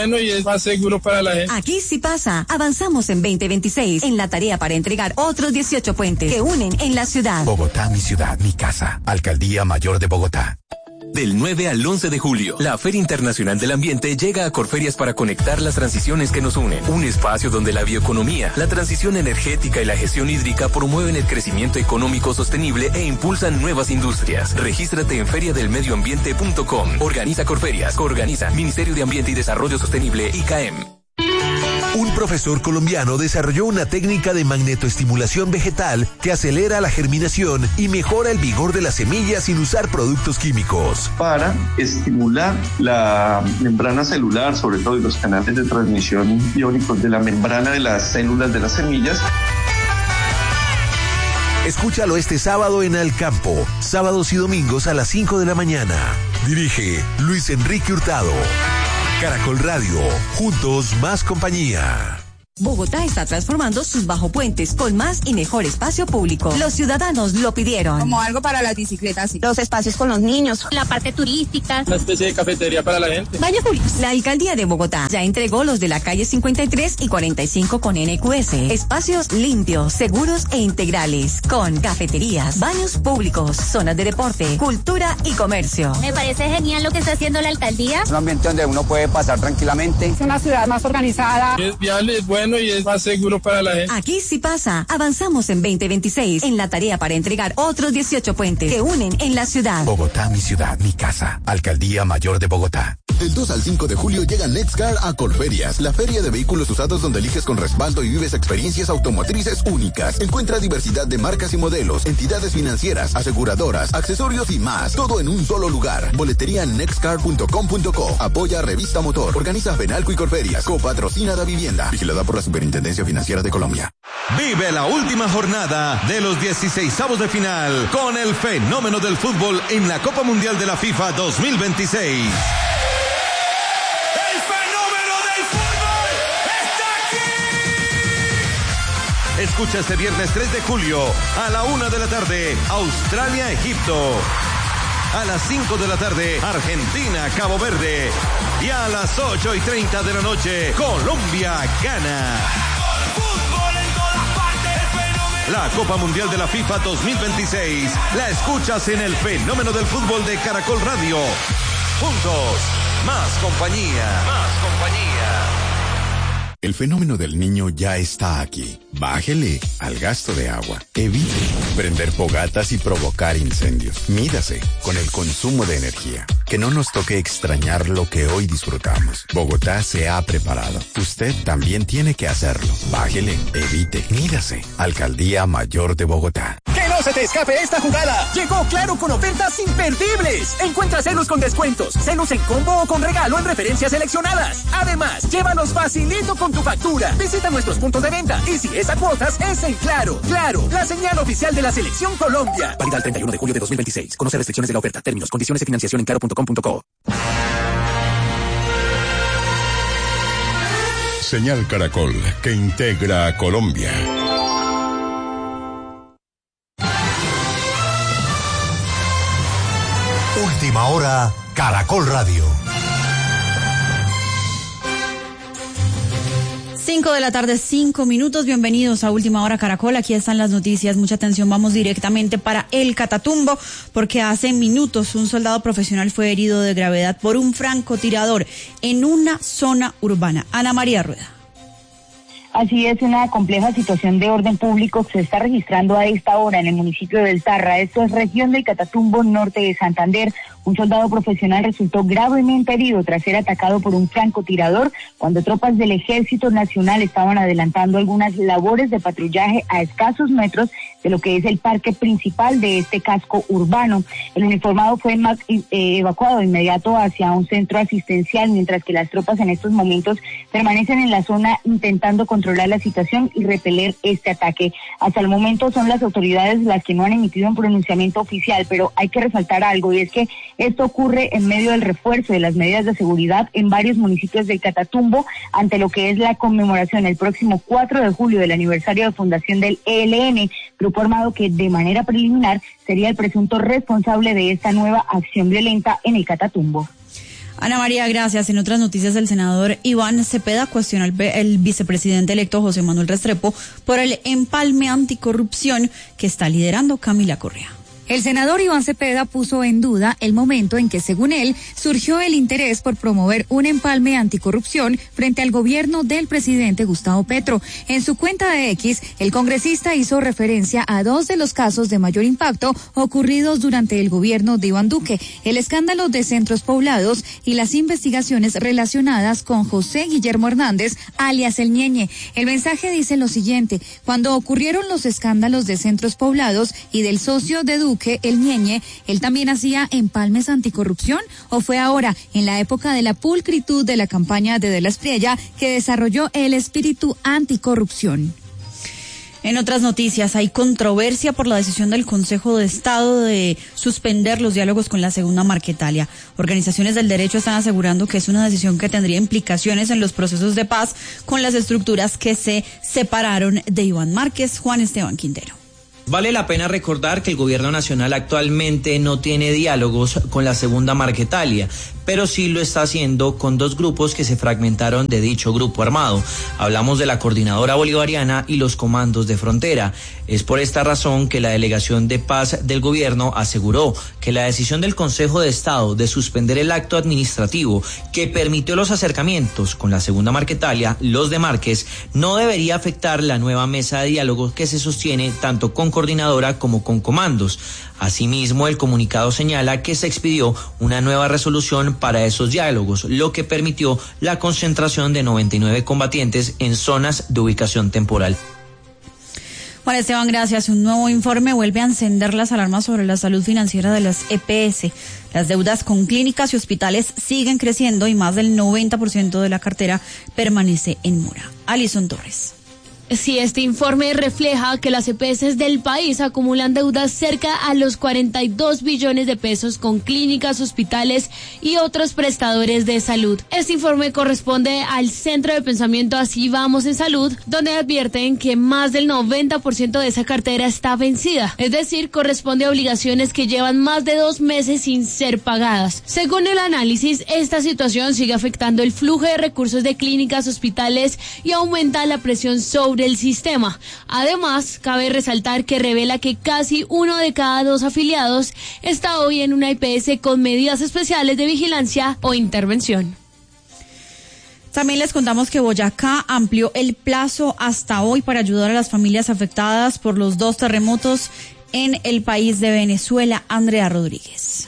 bueno y es más seguro para la gente. Aquí sí pasa. Avanzamos en veinte veintiséis en la tarea para entregar otros dieciocho puentes que unen en la ciudad. Bogotá, mi ciudad, mi casa. Alcaldía Mayor de Bogotá. Del nueve al once de julio, la Feria Internacional del Ambiente llega a Corferias para conectar las transiciones que nos unen. Un espacio donde la bioeconomía, la transición energética y la gestión hídrica promueven el crecimiento económico sostenible e impulsan nuevas industrias. Regístrate en feria del medio ambiente punto com. Organiza Corferias. Organiza Ministerio de Ambiente y Desarrollo Sostenible, I C A E M. Un profesor colombiano desarrolló una técnica de magnetoestimulación vegetal que acelera la germinación y mejora el vigor de las semillas sin usar productos químicos. Para estimular la membrana celular, sobre todo y los canales de transmisión iónicos de la membrana de las células de las semillas. Escúchalo este sábado en Al Campo, sábados y domingos a las cinco de la mañana. Dirige Luis Enrique Hurtado. Caracol Radio, juntos más compañía. Bogotá está transformando sus bajopuentes con más y mejor espacio público. Los ciudadanos lo pidieron. Como algo para las bicicletas, los espacios con los niños, la parte turística, una especie de cafetería para la gente. Baño público. La alcaldía de Bogotá ya entregó los de la calle cincuenta y tres y cuarenta y cinco con N Q S. Espacios limpios, seguros e integrales, con cafeterías, baños públicos, zonas de deporte, cultura y comercio. Me parece genial lo que está haciendo la alcaldía. Es un ambiente donde uno puede pasar tranquilamente. Es una ciudad más organizada. Es viable, es bueno y es más seguro para la gente. Aquí sí pasa. Avanzamos en veinte veintiséis en la tarea para entregar otros dieciocho puentes que unen en la ciudad. Bogotá, mi ciudad, mi casa. Alcaldía Mayor de Bogotá. Del dos al cinco de julio llega Nexcar a Corferias, la feria de vehículos usados donde eliges con respaldo y vives experiencias automotrices únicas. Encuentra diversidad de marcas y modelos, entidades financieras, aseguradoras, accesorios y más. Todo en un solo lugar. Boletería en nexcar punto com punto co. Apoya Revista Motor. Organiza Benalco y Corferias. Copatrocina da Vivienda. Vigilada por la Superintendencia Financiera de Colombia. Vive la última jornada de los dieciseisavos de final con el fenómeno del fútbol en la Copa Mundial de la FIFA dos mil veintiséis. Escucha este viernes tres de julio a la una de la tarde, Australia-Egipto. A las cinco de la tarde, Argentina-Cabo Verde. Y a las ocho y treinta de la noche, Colombia-Ghana. La Copa Mundial de la FIFA dos mil veintiséis la escuchas en el fenómeno del fútbol de Caracol Radio. Juntos, más compañía. Más compañía. El fenómeno del niño ya está aquí. Bájele al gasto de agua. Evite prender fogatas y provocar incendios. Mídase con el consumo de energía. Que no nos toque extrañar lo que hoy disfrutamos. Bogotá se ha preparado. Usted también tiene que hacerlo. Bájele, evite, mídase. Alcaldía Mayor de Bogotá. ¡Que no se te escape esta jugada! Llegó Claro con ofertas imperdibles. Encuentra celos con descuentos, celos en combo o con regalo en referencias seleccionadas. Además, llévalos facilito con tu factura. Visita nuestros puntos de venta y si es a cuotas, es en Claro. Claro, la señal oficial de la Selección Colombia. Válida el treinta y uno de julio de dos mil veintiséis. Conoce restricciones de la oferta, términos, condiciones y financiación en claro punto com punto co. Señal Caracol, que integra a Colombia. Última hora, Caracol Radio. Cinco de la tarde, cinco minutos. Bienvenidos a Última Hora Caracol. Aquí están las noticias. Mucha atención. Vamos directamente para el Catatumbo, porque hace minutos un soldado profesional fue herido de gravedad por un francotirador en una zona urbana. Ana María Rueda. Así es, una compleja situación de orden público que se está registrando a esta hora en el municipio del Tarra. Esto es región del Catatumbo, norte de Santander. Un soldado profesional resultó gravemente herido tras ser atacado por un francotirador cuando tropas del Ejército Nacional estaban adelantando algunas labores de patrullaje a escasos metros de lo que es el parque principal de este casco urbano. El uniformado fue eh, evacuado de inmediato hacia un centro asistencial, mientras que las tropas en estos momentos permanecen en la zona intentando controlar la situación y repeler este ataque. Hasta el momento son las autoridades las que no han emitido un pronunciamiento oficial, pero hay que resaltar algo, y es que esto ocurre en medio del refuerzo de las medidas de seguridad en varios municipios del Catatumbo ante lo que es la conmemoración el próximo cuatro de julio del aniversario de fundación del E L N, grupo armado que de manera preliminar sería el presunto responsable de esta nueva acción violenta en el Catatumbo. Ana María, gracias. En otras noticias, el senador Iván Cepeda cuestionó al el vicepresidente electo José Manuel Restrepo por el empalme anticorrupción que está liderando Camila Correa. El senador Iván Cepeda puso en duda el momento en que, según él, surgió el interés por promover un empalme anticorrupción frente al gobierno del presidente Gustavo Petro. En su cuenta de X, el congresista hizo referencia a dos de los casos de mayor impacto ocurridos durante el gobierno de Iván Duque, el escándalo de Centros Poblados y las investigaciones relacionadas con José Guillermo Hernández, alias El Ñeñe. El mensaje dice lo siguiente: cuando ocurrieron los escándalos de Centros Poblados y del socio de Duque, El Ñeñe, ¿él también hacía empalmes anticorrupción? ¿O fue ahora, en la época de la pulcritud de la campaña de De la Espriella, que desarrolló el espíritu anticorrupción? En otras noticias, hay controversia por la decisión del Consejo de Estado de suspender los diálogos con la Segunda Marquetalia. Organizaciones del derecho están asegurando que es una decisión que tendría implicaciones en los procesos de paz con las estructuras que se separaron de Iván Márquez. Juan Esteban Quintero. Vale la pena recordar que el gobierno nacional actualmente no tiene diálogos con la Segunda Marquetalia, pero sí lo está haciendo con dos grupos que se fragmentaron de dicho grupo armado. Hablamos de la Coordinadora Bolivariana y los Comandos de Frontera. Es por esta razón que la Delegación de Paz del gobierno aseguró que la decisión del Consejo de Estado de suspender el acto administrativo que permitió los acercamientos con la Segunda Marquetalia, los de Márquez, no debería afectar la nueva mesa de diálogo que se sostiene tanto con Coordinadora como con Comandos. Asimismo, el comunicado señala que se expidió una nueva resolución para esos diálogos, lo que permitió la concentración de noventa y nueve combatientes en zonas de ubicación temporal. Juan Esteban, gracias. Un nuevo informe vuelve a encender las alarmas sobre la salud financiera de las E P S. Las deudas con clínicas y hospitales siguen creciendo y más del noventa por ciento de la cartera permanece en mora. Alison Torres. Sí, este informe refleja que las E P S del país acumulan deudas cerca a los cuarenta y dos billones de pesos con clínicas, hospitales y otros prestadores de salud. Este informe corresponde al Centro de Pensamiento Así Vamos en Salud, donde advierten que más del noventa por ciento de esa cartera está vencida, es decir, corresponde a obligaciones que llevan más de dos meses sin ser pagadas. Según el análisis, esta situación sigue afectando el flujo de recursos de clínicas, hospitales y aumenta la presión sobre del sistema. Además, cabe resaltar que revela que casi uno de cada dos afiliados está hoy en una E P S con medidas especiales de vigilancia o intervención. También les contamos que Boyacá amplió el plazo hasta hoy para ayudar a las familias afectadas por los dos terremotos en el país de Venezuela. Andrea Rodríguez.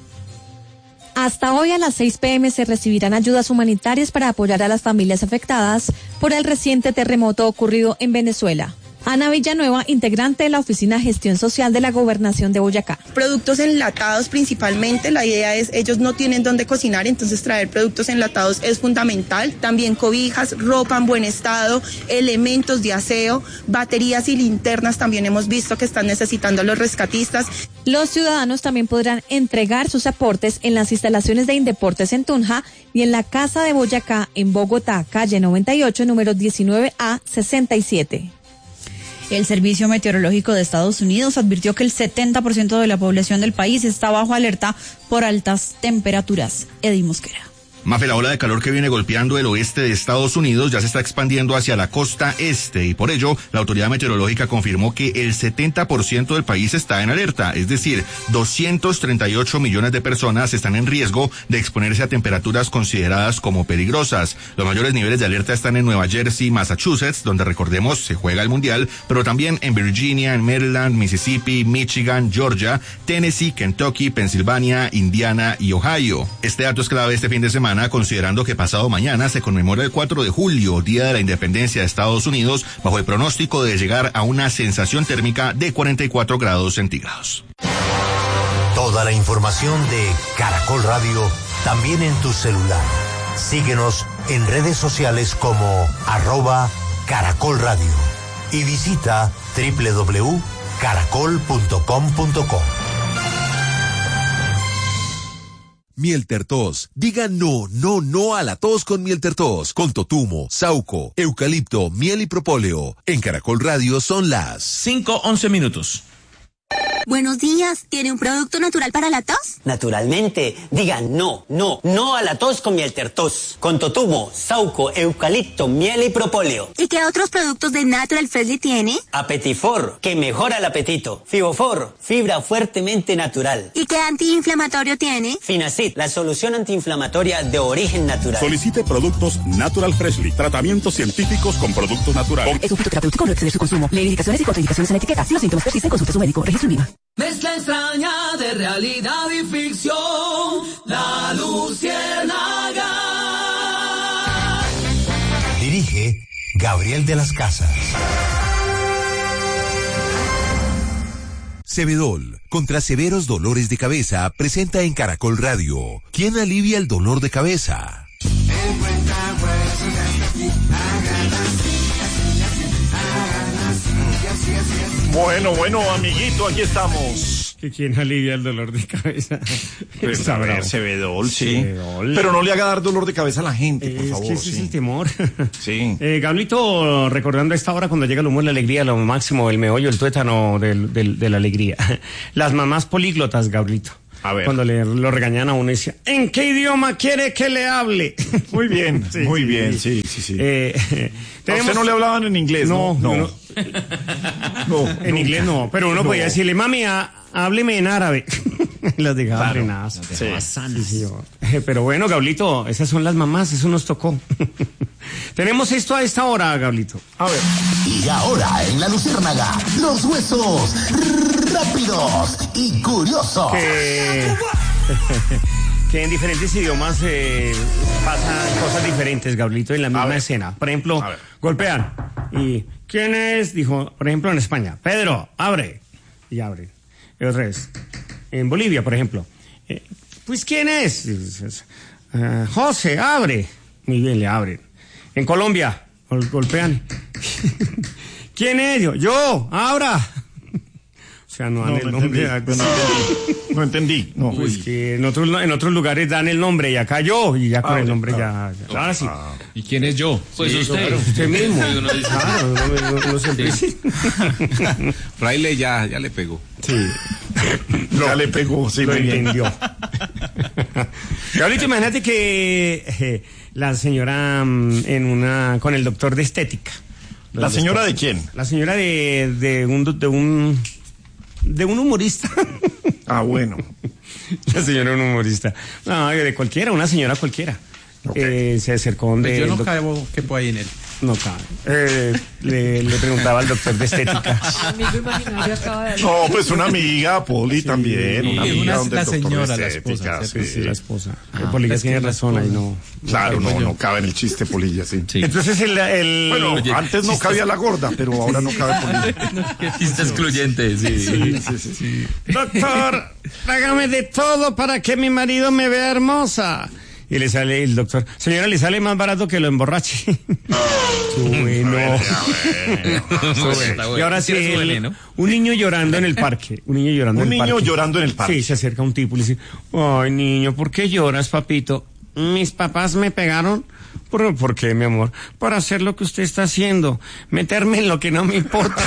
Hasta hoy a las seis pm se recibirán ayudas humanitarias para apoyar a las familias afectadas por el reciente terremoto ocurrido en Venezuela. Ana Villanueva, integrante de la Oficina de Gestión Social de la Gobernación de Boyacá. Productos enlatados principalmente, la idea es, ellos no tienen dónde cocinar, entonces traer productos enlatados es fundamental. También cobijas, ropa en buen estado, elementos de aseo, baterías y linternas también hemos visto que están necesitando los rescatistas. Los ciudadanos también podrán entregar sus aportes en las instalaciones de Indeportes en Tunja y en la Casa de Boyacá en Bogotá, calle noventa y ocho, número diecinueve A sesenta y siete. El Servicio Meteorológico de Estados Unidos advirtió que el setenta por ciento de la población del país está bajo alerta por altas temperaturas. Eddie Mosquera. Mafe, la ola de calor que viene golpeando el oeste de Estados Unidos ya se está expandiendo hacia la costa este y por ello la autoridad meteorológica confirmó que el setenta por ciento del país está en alerta, es decir, doscientos treinta y ocho millones de personas están en riesgo de exponerse a temperaturas consideradas como peligrosas. Los mayores niveles de alerta están en Nueva Jersey, Massachusetts, donde recordemos se juega el mundial, pero también en Virginia, en Maryland, Mississippi, Michigan, Georgia, Tennessee, Kentucky, Pensilvania, Indiana y Ohio. Este dato es clave este fin de semana, considerando que pasado mañana se conmemora el cuatro de julio, Día de la Independencia de Estados Unidos, bajo el pronóstico de llegar a una sensación térmica de cuarenta y cuatro grados centígrados. Toda la información de Caracol Radio también en tu celular. Síguenos en redes sociales como arroba Caracol Radio y visita doble u doble u doble u punto caracol punto com punto co. Mieltertos. Diga no, no, no a la tos con Mieltertos. Con totumo, sauco, eucalipto, miel y propóleo. En Caracol Radio son las cinco once minutos. Buenos días, ¿tiene un producto natural para la tos? Naturalmente, digan no, no, no a la tos con Mieltertos, con totumo, sauco, eucalipto, miel y propóleo. ¿Y qué otros productos de Natural Freshly tiene? Apetifor, que mejora el apetito. Fibofor, fibra fuertemente natural. ¿Y qué antiinflamatorio tiene? Finacid, la solución antiinflamatoria de origen natural. Solicite productos Natural Freshly, tratamientos científicos con productos naturales. Es un fitoterapéutico, no exceder su consumo. Lee indicaciones y contraindicaciones en la etiqueta. Si los síntomas persisten, consulte a su médico. Registro INVIMA. Mezcla extraña de realidad y ficción, La Luciérnaga. Dirige Gabriel de las Casas. Cebedol, contra severos dolores de cabeza, presenta en Caracol Radio. ¿Quién alivia el dolor de cabeza? Bueno, bueno, amiguito, aquí estamos. ¿Que quién alivia el dolor de cabeza? Pues, Está a ver, bravo. Cebedol, sí. Cebedol. Pero no le haga dar dolor de cabeza a la gente, por Es favor. que ese sí. es el temor. Sí. Eh, Gablito, recordando a esta hora cuando llega el humor, la alegría, lo máximo, el meollo, el tuétano del, del, de la alegría. Las mamás políglotas, Gablito. A ver. Cuando le, lo regañan a uno y decía, ¿en qué idioma quiere que le hable? Muy bien, Sí, muy sí, bien, sí. sí, sí, sí. Eh, ¿A usted no le hablaban en inglés? No, no. no. No, En nunca. inglés no, pero uno No. podía decirle, mami, a- hábleme en árabe. Las dejaba Claro. frenadas. Sí. Sí, sí, yo. Eh, Pero bueno, Gablito, esas son las mamás, eso nos tocó. Tenemos esto a esta hora, Gablito. A ver. Y ahora en La Luciérnaga, los huesos rápidos y curiosos. Que, que en diferentes idiomas eh, pasan cosas diferentes, Gablito, en la misma escena. Por ejemplo, golpean. ¿Y quién es? Dijo, por ejemplo, en España, Pedro, abre. Y abre. Y otra vez. En Bolivia, por ejemplo. eh, pues, ¿quién es? Y dices, "Ah, José, abre. Muy bien, le abren. En Colombia, gol- golpean. ¿Quién es? Yo, yo, abra. O sea, no dan No, el no nombre. entendí, no entendí. No entendí. No. Pues que en otros, en otros lugares dan el nombre y acá yo, y ya con Ah, el nombre claro. ya, ya. Ahora sí. ¿Y quién es yo? Pues Sí, usted, claro. usted mismo. Sí, uno dice- Claro, uno, uno- uno siempre Sí. Fraile ya, ya le pegó. Sí. Ya le pegó, sí, Lo muy bien. entendió. Gabrielito, imagínate que eh, la señora mm, en una con el doctor de estética. ¿La señora de quién? La señora de, de un de un de un humorista. Ah, bueno. La señora de un humorista. No, de cualquiera, una señora cualquiera. Eh, se acercó donde Pues yo no el doc- caigo, ¿qué puede ahí en él? no cabe. Eh, le, le preguntaba al doctor de estética. Amigo imaginario acaba de No, pues una amiga, Poli, también. Una sí, amiga una- donde la el doctor señora, de la estética, esposa, sí. Sí, la esposa. Ah, el Polilla es que tiene la razón ahí, esposa. no. Claro, no, yo. no cabe en el chiste, Polilla, sí. Sí. Entonces el, el Bueno, Oye, antes no chistes- cabía la gorda, pero ahora no cabe Polilla. Qué chiste excluyente, sí. Sí, sí, sí, sí. doctor, hágame de todo para que mi marido me vea hermosa. Y le sale el doctor, señora, le sale más barato que lo emborrache. Bueno. Y ahora sí, Tiene su el- veneno. un niño llorando en el parque. Un niño llorando Un en el niño parque. llorando en el parque. Sí, se acerca un tipo y le dice, ay, niño, ¿por qué lloras, papito? Mis papás me pegaron. ¿Por, ¿Por qué, mi amor? Por hacer lo que usted está haciendo. Meterme en lo que no me importa.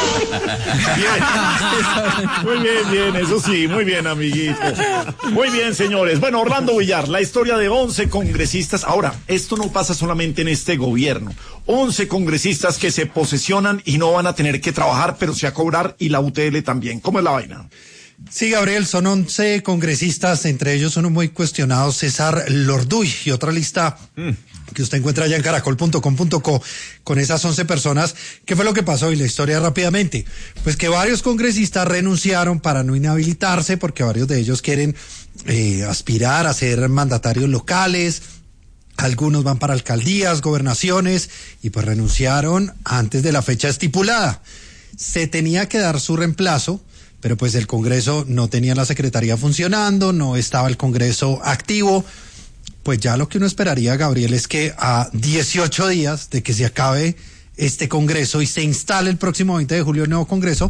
Bien. Muy bien, bien, eso sí, muy bien, amiguito. Muy bien, señores. Bueno, Orlando Villar, la historia de once congresistas. Ahora, esto no pasa solamente en este gobierno. once congresistas que se posesionan y no van a tener que trabajar, pero sí a cobrar, y la U T L también. ¿Cómo es la vaina? Sí, Gabriel, son once congresistas, entre ellos uno muy cuestionado, César Lorduy, y otra lista que usted encuentra allá en caracol punto com punto co con esas once personas. ¿Qué fue lo que pasó? Y la historia rápidamente. Pues que varios congresistas renunciaron para no inhabilitarse, porque varios de ellos quieren eh, aspirar a ser mandatarios locales. Algunos van para alcaldías, gobernaciones, y pues renunciaron antes de la fecha estipulada. Se tenía que dar su reemplazo, pero pues el Congreso no tenía la Secretaría funcionando, no estaba el Congreso activo. Pues ya lo que uno esperaría, Gabriel, es que a dieciocho días de que se acabe este Congreso y se instale el próximo veinte de julio el nuevo Congreso,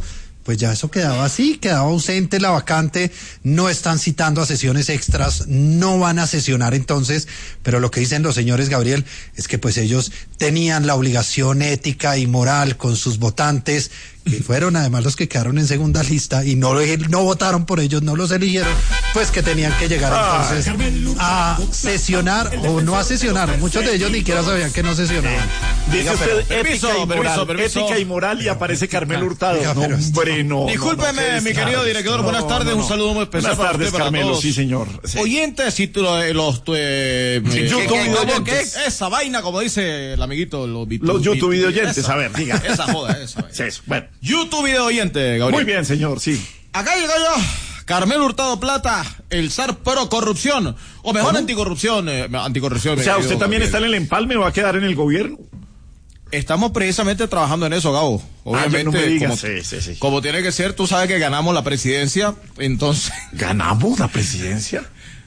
pues ya eso quedaba así, quedaba ausente la vacante, no están citando a sesiones extras, no van a sesionar entonces, pero lo que dicen los señores, Gabriel, es que pues ellos tenían la obligación ética y moral con sus votantes, que fueron además los que quedaron en segunda lista y no, no votaron por ellos, no los eligieron, pues que tenían que llegar entonces a sesionar o no a sesionar. Muchos de ellos ni siquiera sabían que no sesionaban. Dice usted ética permiso, y moral, permiso, permiso. ética y moral y aparece Carmelo Hurtado. Oiga, No, pero esto- hombre, no. Discúlpeme, no, no, mi qué querido descaro. director, No, buenas tardes, no, no. un saludo muy especial Buenas para tardes, usted, para Carmelo, todos. sí, señor. Sí. Oyentes y tu- los eh, Sí, eh, YouTube ¿qué- qué- video cómo oyentes. que? Esa vaina, como dice el amiguito, los, vitu- Los YouTube vitu- video oyentes, esa- a ver, diga. Esa joda, esa vaina. Sí, eso, bueno. YouTube video oyente, Gabriel. Muy bien, señor, sí. Acá llega yo, Carmelo Hurtado Plata, el zar pro corrupción, o mejor ¿Cómo? anticorrupción, eh, anticorrupción. O sea, mi ¿usted querido también Gabriel. está en el empalme o va a quedar en el gobierno? Estamos precisamente trabajando en eso, Gabo. Obviamente, Ah, no me digas. como, Sí, sí, sí. como tiene que ser, tú sabes que ganamos la presidencia, entonces... ¿Ganamos la presidencia?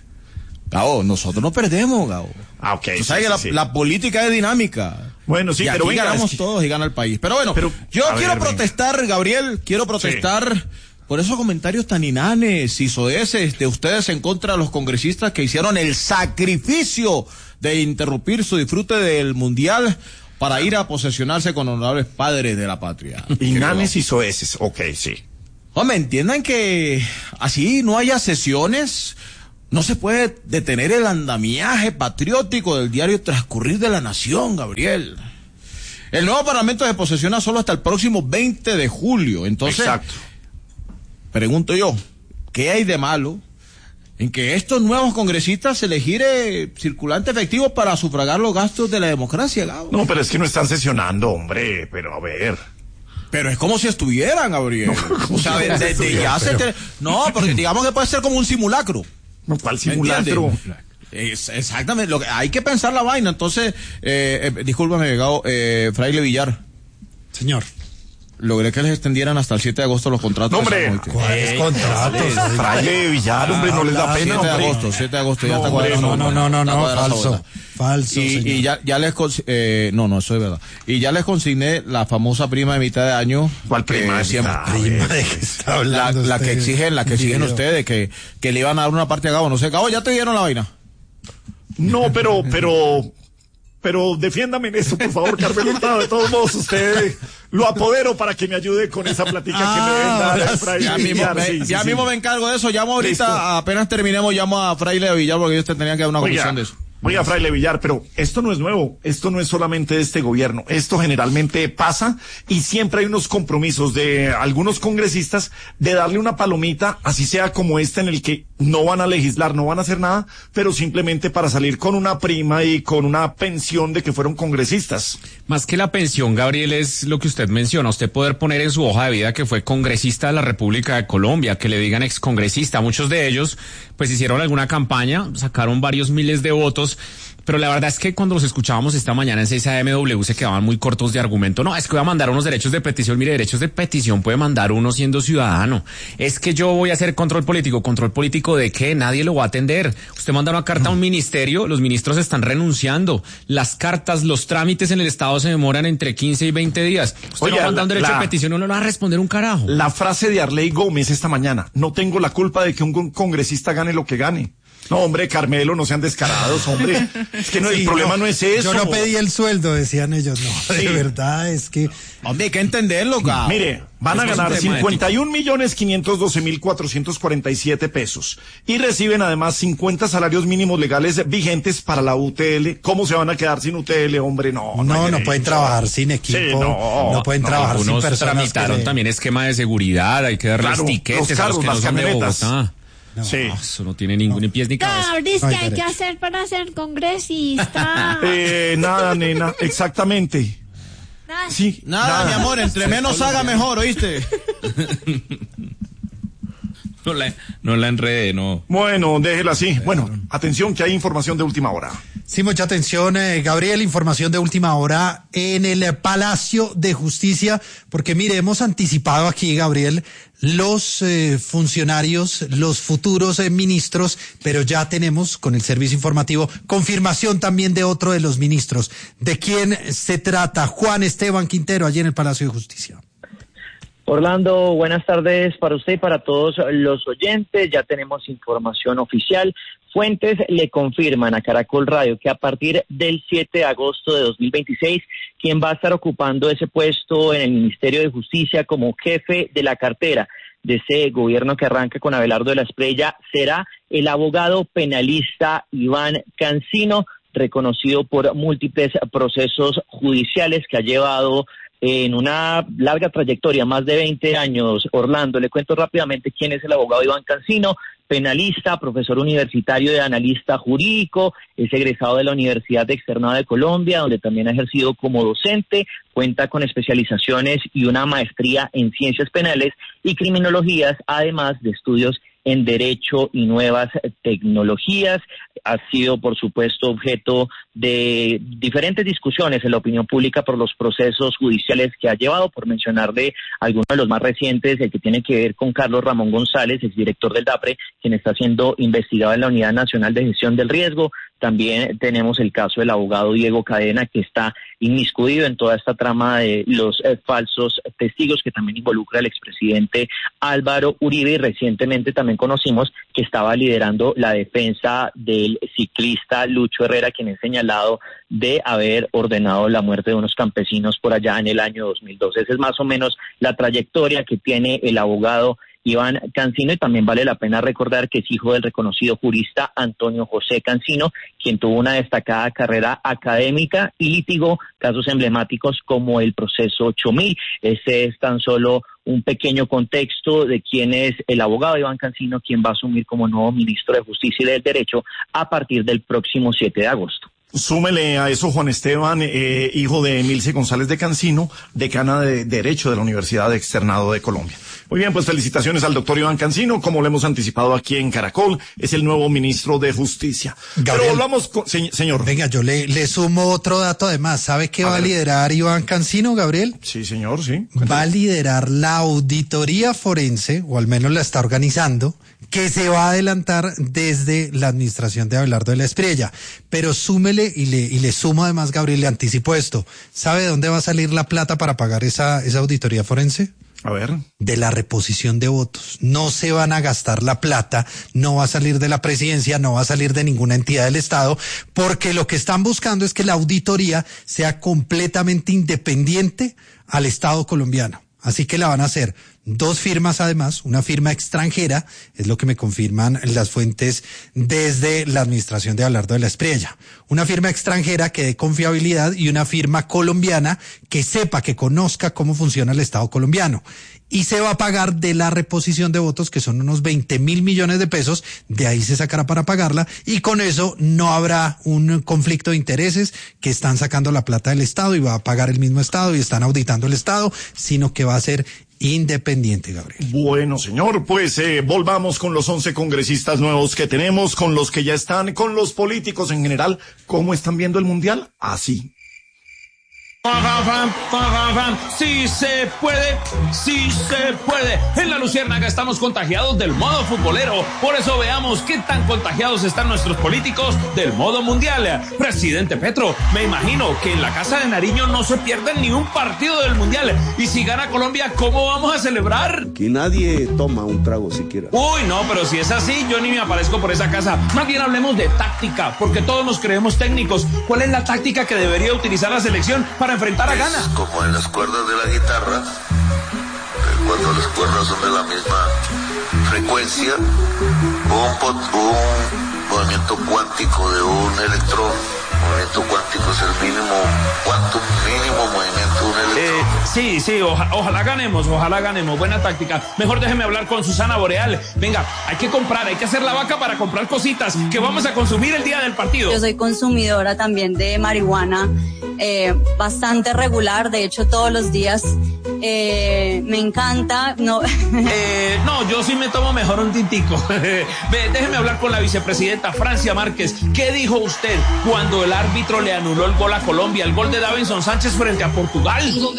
Gabo, nosotros no perdemos, Gabo. Ah, ok. Tú sí, sabes sí, que la, sí. la política es dinámica. Bueno, sí, y pero aquí venga, ganamos es que- todos y gana el país. Pero bueno, Pero, yo a quiero ver, venga. protestar, Gabriel, quiero protestar por esos comentarios tan inanes y soeces de ustedes en contra de los congresistas que hicieron el sacrificio de interrumpir su disfrute del Mundial para ir a posesionarse con honorables padres de la patria. Inanes y soeces, ok, sí. Hombre, entiendan que así no haya sesiones, no se puede detener el andamiaje patriótico del diario Transcurrir de la Nación, Gabriel. El nuevo Parlamento se posesiona solo hasta el próximo veinte de julio. Entonces, Exacto. pregunto yo, ¿qué hay de malo en que estos nuevos congresistas se les gire circulante efectivo para sufragar los gastos de la democracia, Gabo? No, pero es que no están sesionando, hombre, pero a ver. Pero es como si estuvieran, Gabriel. O sea, de- de- de ya se te- No, porque digamos que puede ser como un simulacro. No, ¿cuál ¿Me simulacro? entiendes? Es, exactamente, lo que, hay que pensar la vaina. Entonces, eh, eh, discúlpame, Gabo, eh, Fraile Villar. Señor. Logré que les extendieran hasta el siete de agosto los contratos. No, hombre, de San Juan. ¿Cuáles contratos? Fraile Villar, hombre, no les da pena, siete de hombre. agosto, siete de agosto, ya No, está hombre, cuadrado. No, no, no, no, está no, cuadrada esa falso. vuelta. Falso, Y, señor. y ya, ya les, cons- eh, no, no, eso es verdad. Y ya les consigné la famosa prima de mitad de año. ¿Cuál prima que de siempre- mitad? Prima, ¿de qué está La, hablando la que usted? exigen, la que exigen Video. ustedes, que, que le iban a dar una parte a Gabo. No sé, Gabo, ya te dieron la vaina. No, pero, pero, pero defiéndame en eso, por favor, Carmelo Hurtado. De todos modos, usted lo apodero para que me ayude con esa platica que me ven Ah, dar a Fraile Ya mismo, Villar. me, Sí, sí, ya sí. mismo me encargo de eso. Llamo ahorita, Listo. apenas terminemos, llamo a Fraile de Villar porque ellos te tenían que dar una Oiga, comisión de eso. Oiga, Fraile Villar, pero esto no es nuevo, esto no es solamente de este gobierno, esto generalmente pasa y siempre hay unos compromisos de algunos congresistas de darle una palomita, así sea como esta en el que no van a legislar, no van a hacer nada, pero simplemente para salir con una prima y con una pensión de que fueron congresistas. Más que la pensión, Gabriel, es lo que usted menciona. Usted poder poner en su hoja de vida que fue congresista de la República de Colombia, que le digan excongresista. Muchos de ellos, pues hicieron alguna campaña, sacaron varios miles de votos. Pero la verdad es que cuando los escuchábamos esta mañana en seis A M W se quedaban muy cortos de argumento. No, es que voy a mandar unos derechos de petición. Mire, derechos de petición puede mandar uno siendo ciudadano. Es que yo voy a hacer control político. ¿Control político de qué? Nadie lo va a atender. Usted manda una carta a un ministerio, los ministros están renunciando. Las cartas, los trámites en el Estado se demoran entre quince y veinte días. Usted Oiga, no manda un derecho la- de petición, no le va a responder un carajo. La frase de Arley Gómez esta mañana, no tengo la culpa de que un congresista gane lo que gane. No, hombre, Carmelo, no sean descarados, hombre. Es que no, el Sí, problema no, es eso. Yo no pedí el sueldo, decían ellos. No, de Sí. verdad es que... Hombre, hay que entenderlo, Gabo. Mire, van a Es que es un ganar tema cincuenta y un millones quinientos doce mil cuatrocientos cuarenta y siete pesos y reciben además cincuenta salarios mínimos legales vigentes para la U T L. ¿Cómo se van a quedar sin U T L, hombre? No, no, No, hay no derecho. pueden trabajar sin equipo, Sí, no, no, pueden no, trabajar sin Algunos personas que tramitaron le- también esquema de seguridad, hay que darles Claro, tiquetes los a carros, los que no las son de camionetas. Bogotá. No. Sí. No, eso no tiene ningún ni pies ni cabeza. Gabriel, No hay ¿qué hay que derecho. hacer para ser congresista? Eh, nada, nena, exactamente. Nada. Sí, Nada, mi amor, entre menos haga mejor, ¿oíste? No la, no la enredé, no. Bueno, déjela así. Bueno, atención que hay información de última hora. Sí, mucha atención, eh, Gabriel, información de última hora en el Palacio de Justicia, porque mire, hemos anticipado aquí, Gabriel, los eh, funcionarios, los futuros eh, ministros, pero ya tenemos con el servicio informativo confirmación también de otro de los ministros. ¿De quién se trata? Juan Esteban Quintero, allí en el Palacio de Justicia. Orlando, buenas tardes para usted y para todos los oyentes. Ya tenemos información oficial. Fuentes le confirman a Caracol Radio que a partir del siete de agosto de dos mil veintiséis, quien va a estar ocupando ese puesto en el Ministerio de Justicia como jefe de la cartera de ese gobierno que arranca con Abelardo de la Espriella será el abogado penalista Iván Cancino, reconocido por múltiples procesos judiciales que ha llevado en una larga trayectoria, más de veinte años. Orlando, le cuento rápidamente quién es el abogado Iván Cancino, penalista, profesor universitario de analista jurídico, es egresado de la Universidad Externado de Colombia, donde también ha ejercido como docente, cuenta con especializaciones y una maestría en ciencias penales y criminologías, además de estudios en Derecho y Nuevas Tecnologías. Ha sido, por supuesto, objeto de diferentes discusiones en la opinión pública por los procesos judiciales que ha llevado, por mencionarle algunos de los más recientes, el que tiene que ver con Carlos Ramón González, exdirector del DAPRE, quien está siendo investigado en la Unidad Nacional de Gestión del Riesgo. También tenemos el caso del abogado Diego Cadena, que está inmiscuido en toda esta trama de los eh, falsos testigos, que también involucra al expresidente Álvaro Uribe, y recientemente también conocimos que estaba liderando la defensa del ciclista Lucho Herrera, quien es señalado de haber ordenado la muerte de unos campesinos por allá en el año dos mil doce. Esa es más o menos la trayectoria que tiene el abogado Iván Cancino, y también vale la pena recordar que es hijo del reconocido jurista Antonio José Cancino, quien tuvo una destacada carrera académica y litigó casos emblemáticos como el proceso ocho mil. Ese es tan solo un pequeño contexto de quién es el abogado Iván Cancino, quien va a asumir como nuevo ministro de Justicia y del Derecho a partir del próximo siete de agosto. Súmele a eso Juan Esteban, eh, hijo de Emilce González de Cancino, decana de Derecho de la Universidad Externado de Colombia. Muy bien, pues felicitaciones al doctor Iván Cancino, como lo hemos anticipado aquí en Caracol, es el nuevo ministro de Justicia. Gabriel, pero hablamos con, se, señor. Venga, yo le, le sumo otro dato además. ¿Sabe qué a va ver. a liderar Iván Cancino, Gabriel? Sí, señor, sí. Cuéntame. Va a liderar la auditoría forense, o al menos la está organizando, que se va a adelantar desde la administración de Abelardo de la Espriella. Pero súmele y le, y le sumo además, Gabriel, le anticipo esto. ¿Sabe de dónde va a salir la plata para pagar esa, esa auditoría forense? A ver. De la reposición de votos. No se van a gastar la plata, no va a salir de la presidencia, no va a salir de ninguna entidad del Estado, porque lo que están buscando es que la auditoría sea completamente independiente al Estado colombiano. Así que la van a hacer dos firmas además, una firma extranjera, es lo que me confirman las fuentes desde la administración de Abelardo de la Espriella. Una firma extranjera que dé confiabilidad y una firma colombiana que sepa, que conozca cómo funciona el Estado colombiano. Y se va a pagar de la reposición de votos, que son unos veinte mil millones de pesos, de ahí se sacará para pagarla, y con eso no habrá un conflicto de intereses, que están sacando la plata del Estado y va a pagar el mismo Estado y están auditando el Estado, sino que va a ser independiente, Gabriel. Bueno, señor, pues eh, volvamos con los once congresistas nuevos que tenemos, con los que ya están, con los políticos en general. ¿Cómo están viendo el Mundial? Así. Sí se puede, sí se puede. En la Luciérnaga estamos contagiados del modo futbolero. Por eso veamos qué tan contagiados están nuestros políticos del modo mundial. Presidente Petro, me imagino que en la Casa de Nariño no se pierden ni un partido del mundial. Y si gana Colombia, ¿cómo vamos a celebrar? Que nadie toma un trago siquiera. Uy, no, pero si es así, yo ni me aparezco por esa casa. Más bien hablemos de táctica, porque todos nos creemos técnicos. ¿Cuál es la táctica que debería utilizar la selección para enfrentar a Ghana? Es como en las cuerdas de la guitarra, cuando las cuerdas son de la misma frecuencia, un, pot, un movimiento cuántico de un electrón, movimiento cuántico es el mínimo, cuánto mínimo movimiento de un electrón. Eh, sí, sí, oja, ojalá ganemos, ojalá ganemos, buena táctica. Mejor déjeme hablar con Susana Boreal. Venga, hay que comprar, hay que hacer la vaca para comprar cositas que vamos a consumir el día del partido. Yo soy consumidora también de marihuana, eh, bastante regular, de hecho todos los días. Eh, me encanta, no. eh, no, yo sí me tomo mejor un tintico. Ve, déjeme hablar con la vicepresidenta Francia Márquez. ¿Qué dijo usted cuando el árbitro le anuló el gol a Colombia, el gol de Davinson Sánchez frente a Portugal? Tengo ganas de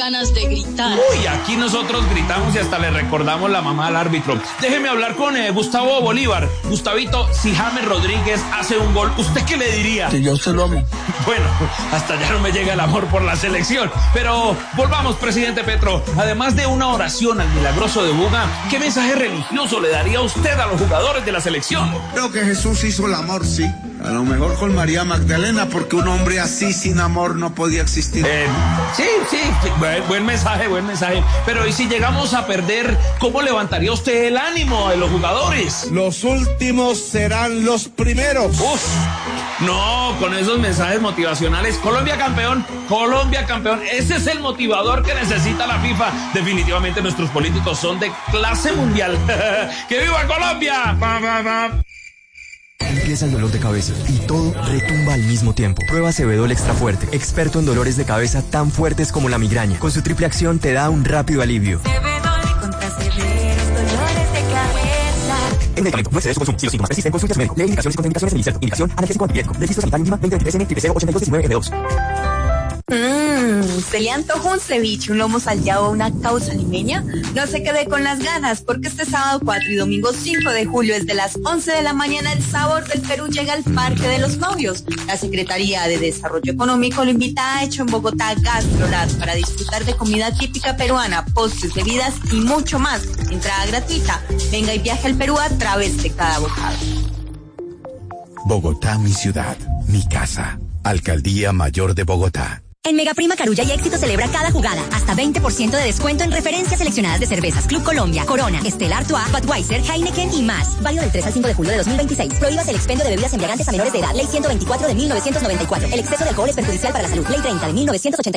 gritar. Uy, aquí nosotros gritamos y hasta le recordamos la mamá al árbitro. Déjeme hablar con eh, Gustavo Bolívar. Gustavito, si James Rodríguez hace un gol, ¿usted qué le diría? Que yo se lo amo. Bueno, hasta ya no me llega el amor por la selección. Pero volvamos, presidente Petro. Además de una oración al milagroso de Buga, ¿qué mensaje religioso le daría usted a los jugadores de la selección? Creo que Jesús hizo el amor, sí. A lo mejor con María Magdalena, porque un hombre así sin amor no podía existir. Eh, sí, sí, sí, buen, buen mensaje, buen mensaje. Pero ¿y si llegamos a perder, cómo levantaría usted el ánimo de los jugadores? Los últimos serán los primeros. Uf, no, con esos mensajes motivacionales. Colombia campeón, Colombia campeón. Ese es el motivador que necesita la FIFA. Definitivamente nuestros políticos son de clase mundial. ¡Que viva Colombia! ¡Va, va, va! Empieza el dolor de cabeza y todo retumba al mismo tiempo. Prueba Cebedol Extra Fuerte, experto en dolores de cabeza tan fuertes como la migraña. Con su triple acción te da un rápido alivio. Cebedol contra severos dolores de cabeza. En medicamento, no excedes su consumo. Si los síntomas persisten, consulte a su médico. Lee indicaciones y contraindicaciones en inserto. Indicación, analgésico antipirético. Registro sanitario mínima veinte veintitrés N triple cero ochenta y dos diecinueve F dos. Mmm, ¿se le antojó un ceviche, un lomo salteado o una causa limeña? No se quede con las ganas, porque este sábado cuatro y domingo cinco de julio, desde las once de la mañana, el sabor del Perú llega al Parque de los Novios. La Secretaría de Desarrollo Económico lo invita a Hecho en Bogotá Gastrolat para disfrutar de comida típica peruana, postres, bebidas y mucho más. Entrada gratuita. Venga y viaje al Perú a través de cada bocado. Bogotá, mi ciudad, mi casa. Alcaldía Mayor de Bogotá. En Megaprima Carulla y Éxito celebra cada jugada. Hasta veinte por ciento de descuento en referencias seleccionadas de cervezas Club Colombia, Corona, Stella Artois, Budweiser, Heineken y más. Válido del tres al cinco de julio de dos mil veintiséis. Prohíbas el expendio de bebidas embriagantes a menores de edad. Ley ciento veinticuatro de mil novecientos noventa y cuatro. El exceso de alcohol es perjudicial para la salud. Ley treinta de mil novecientos ochenta y cuatro.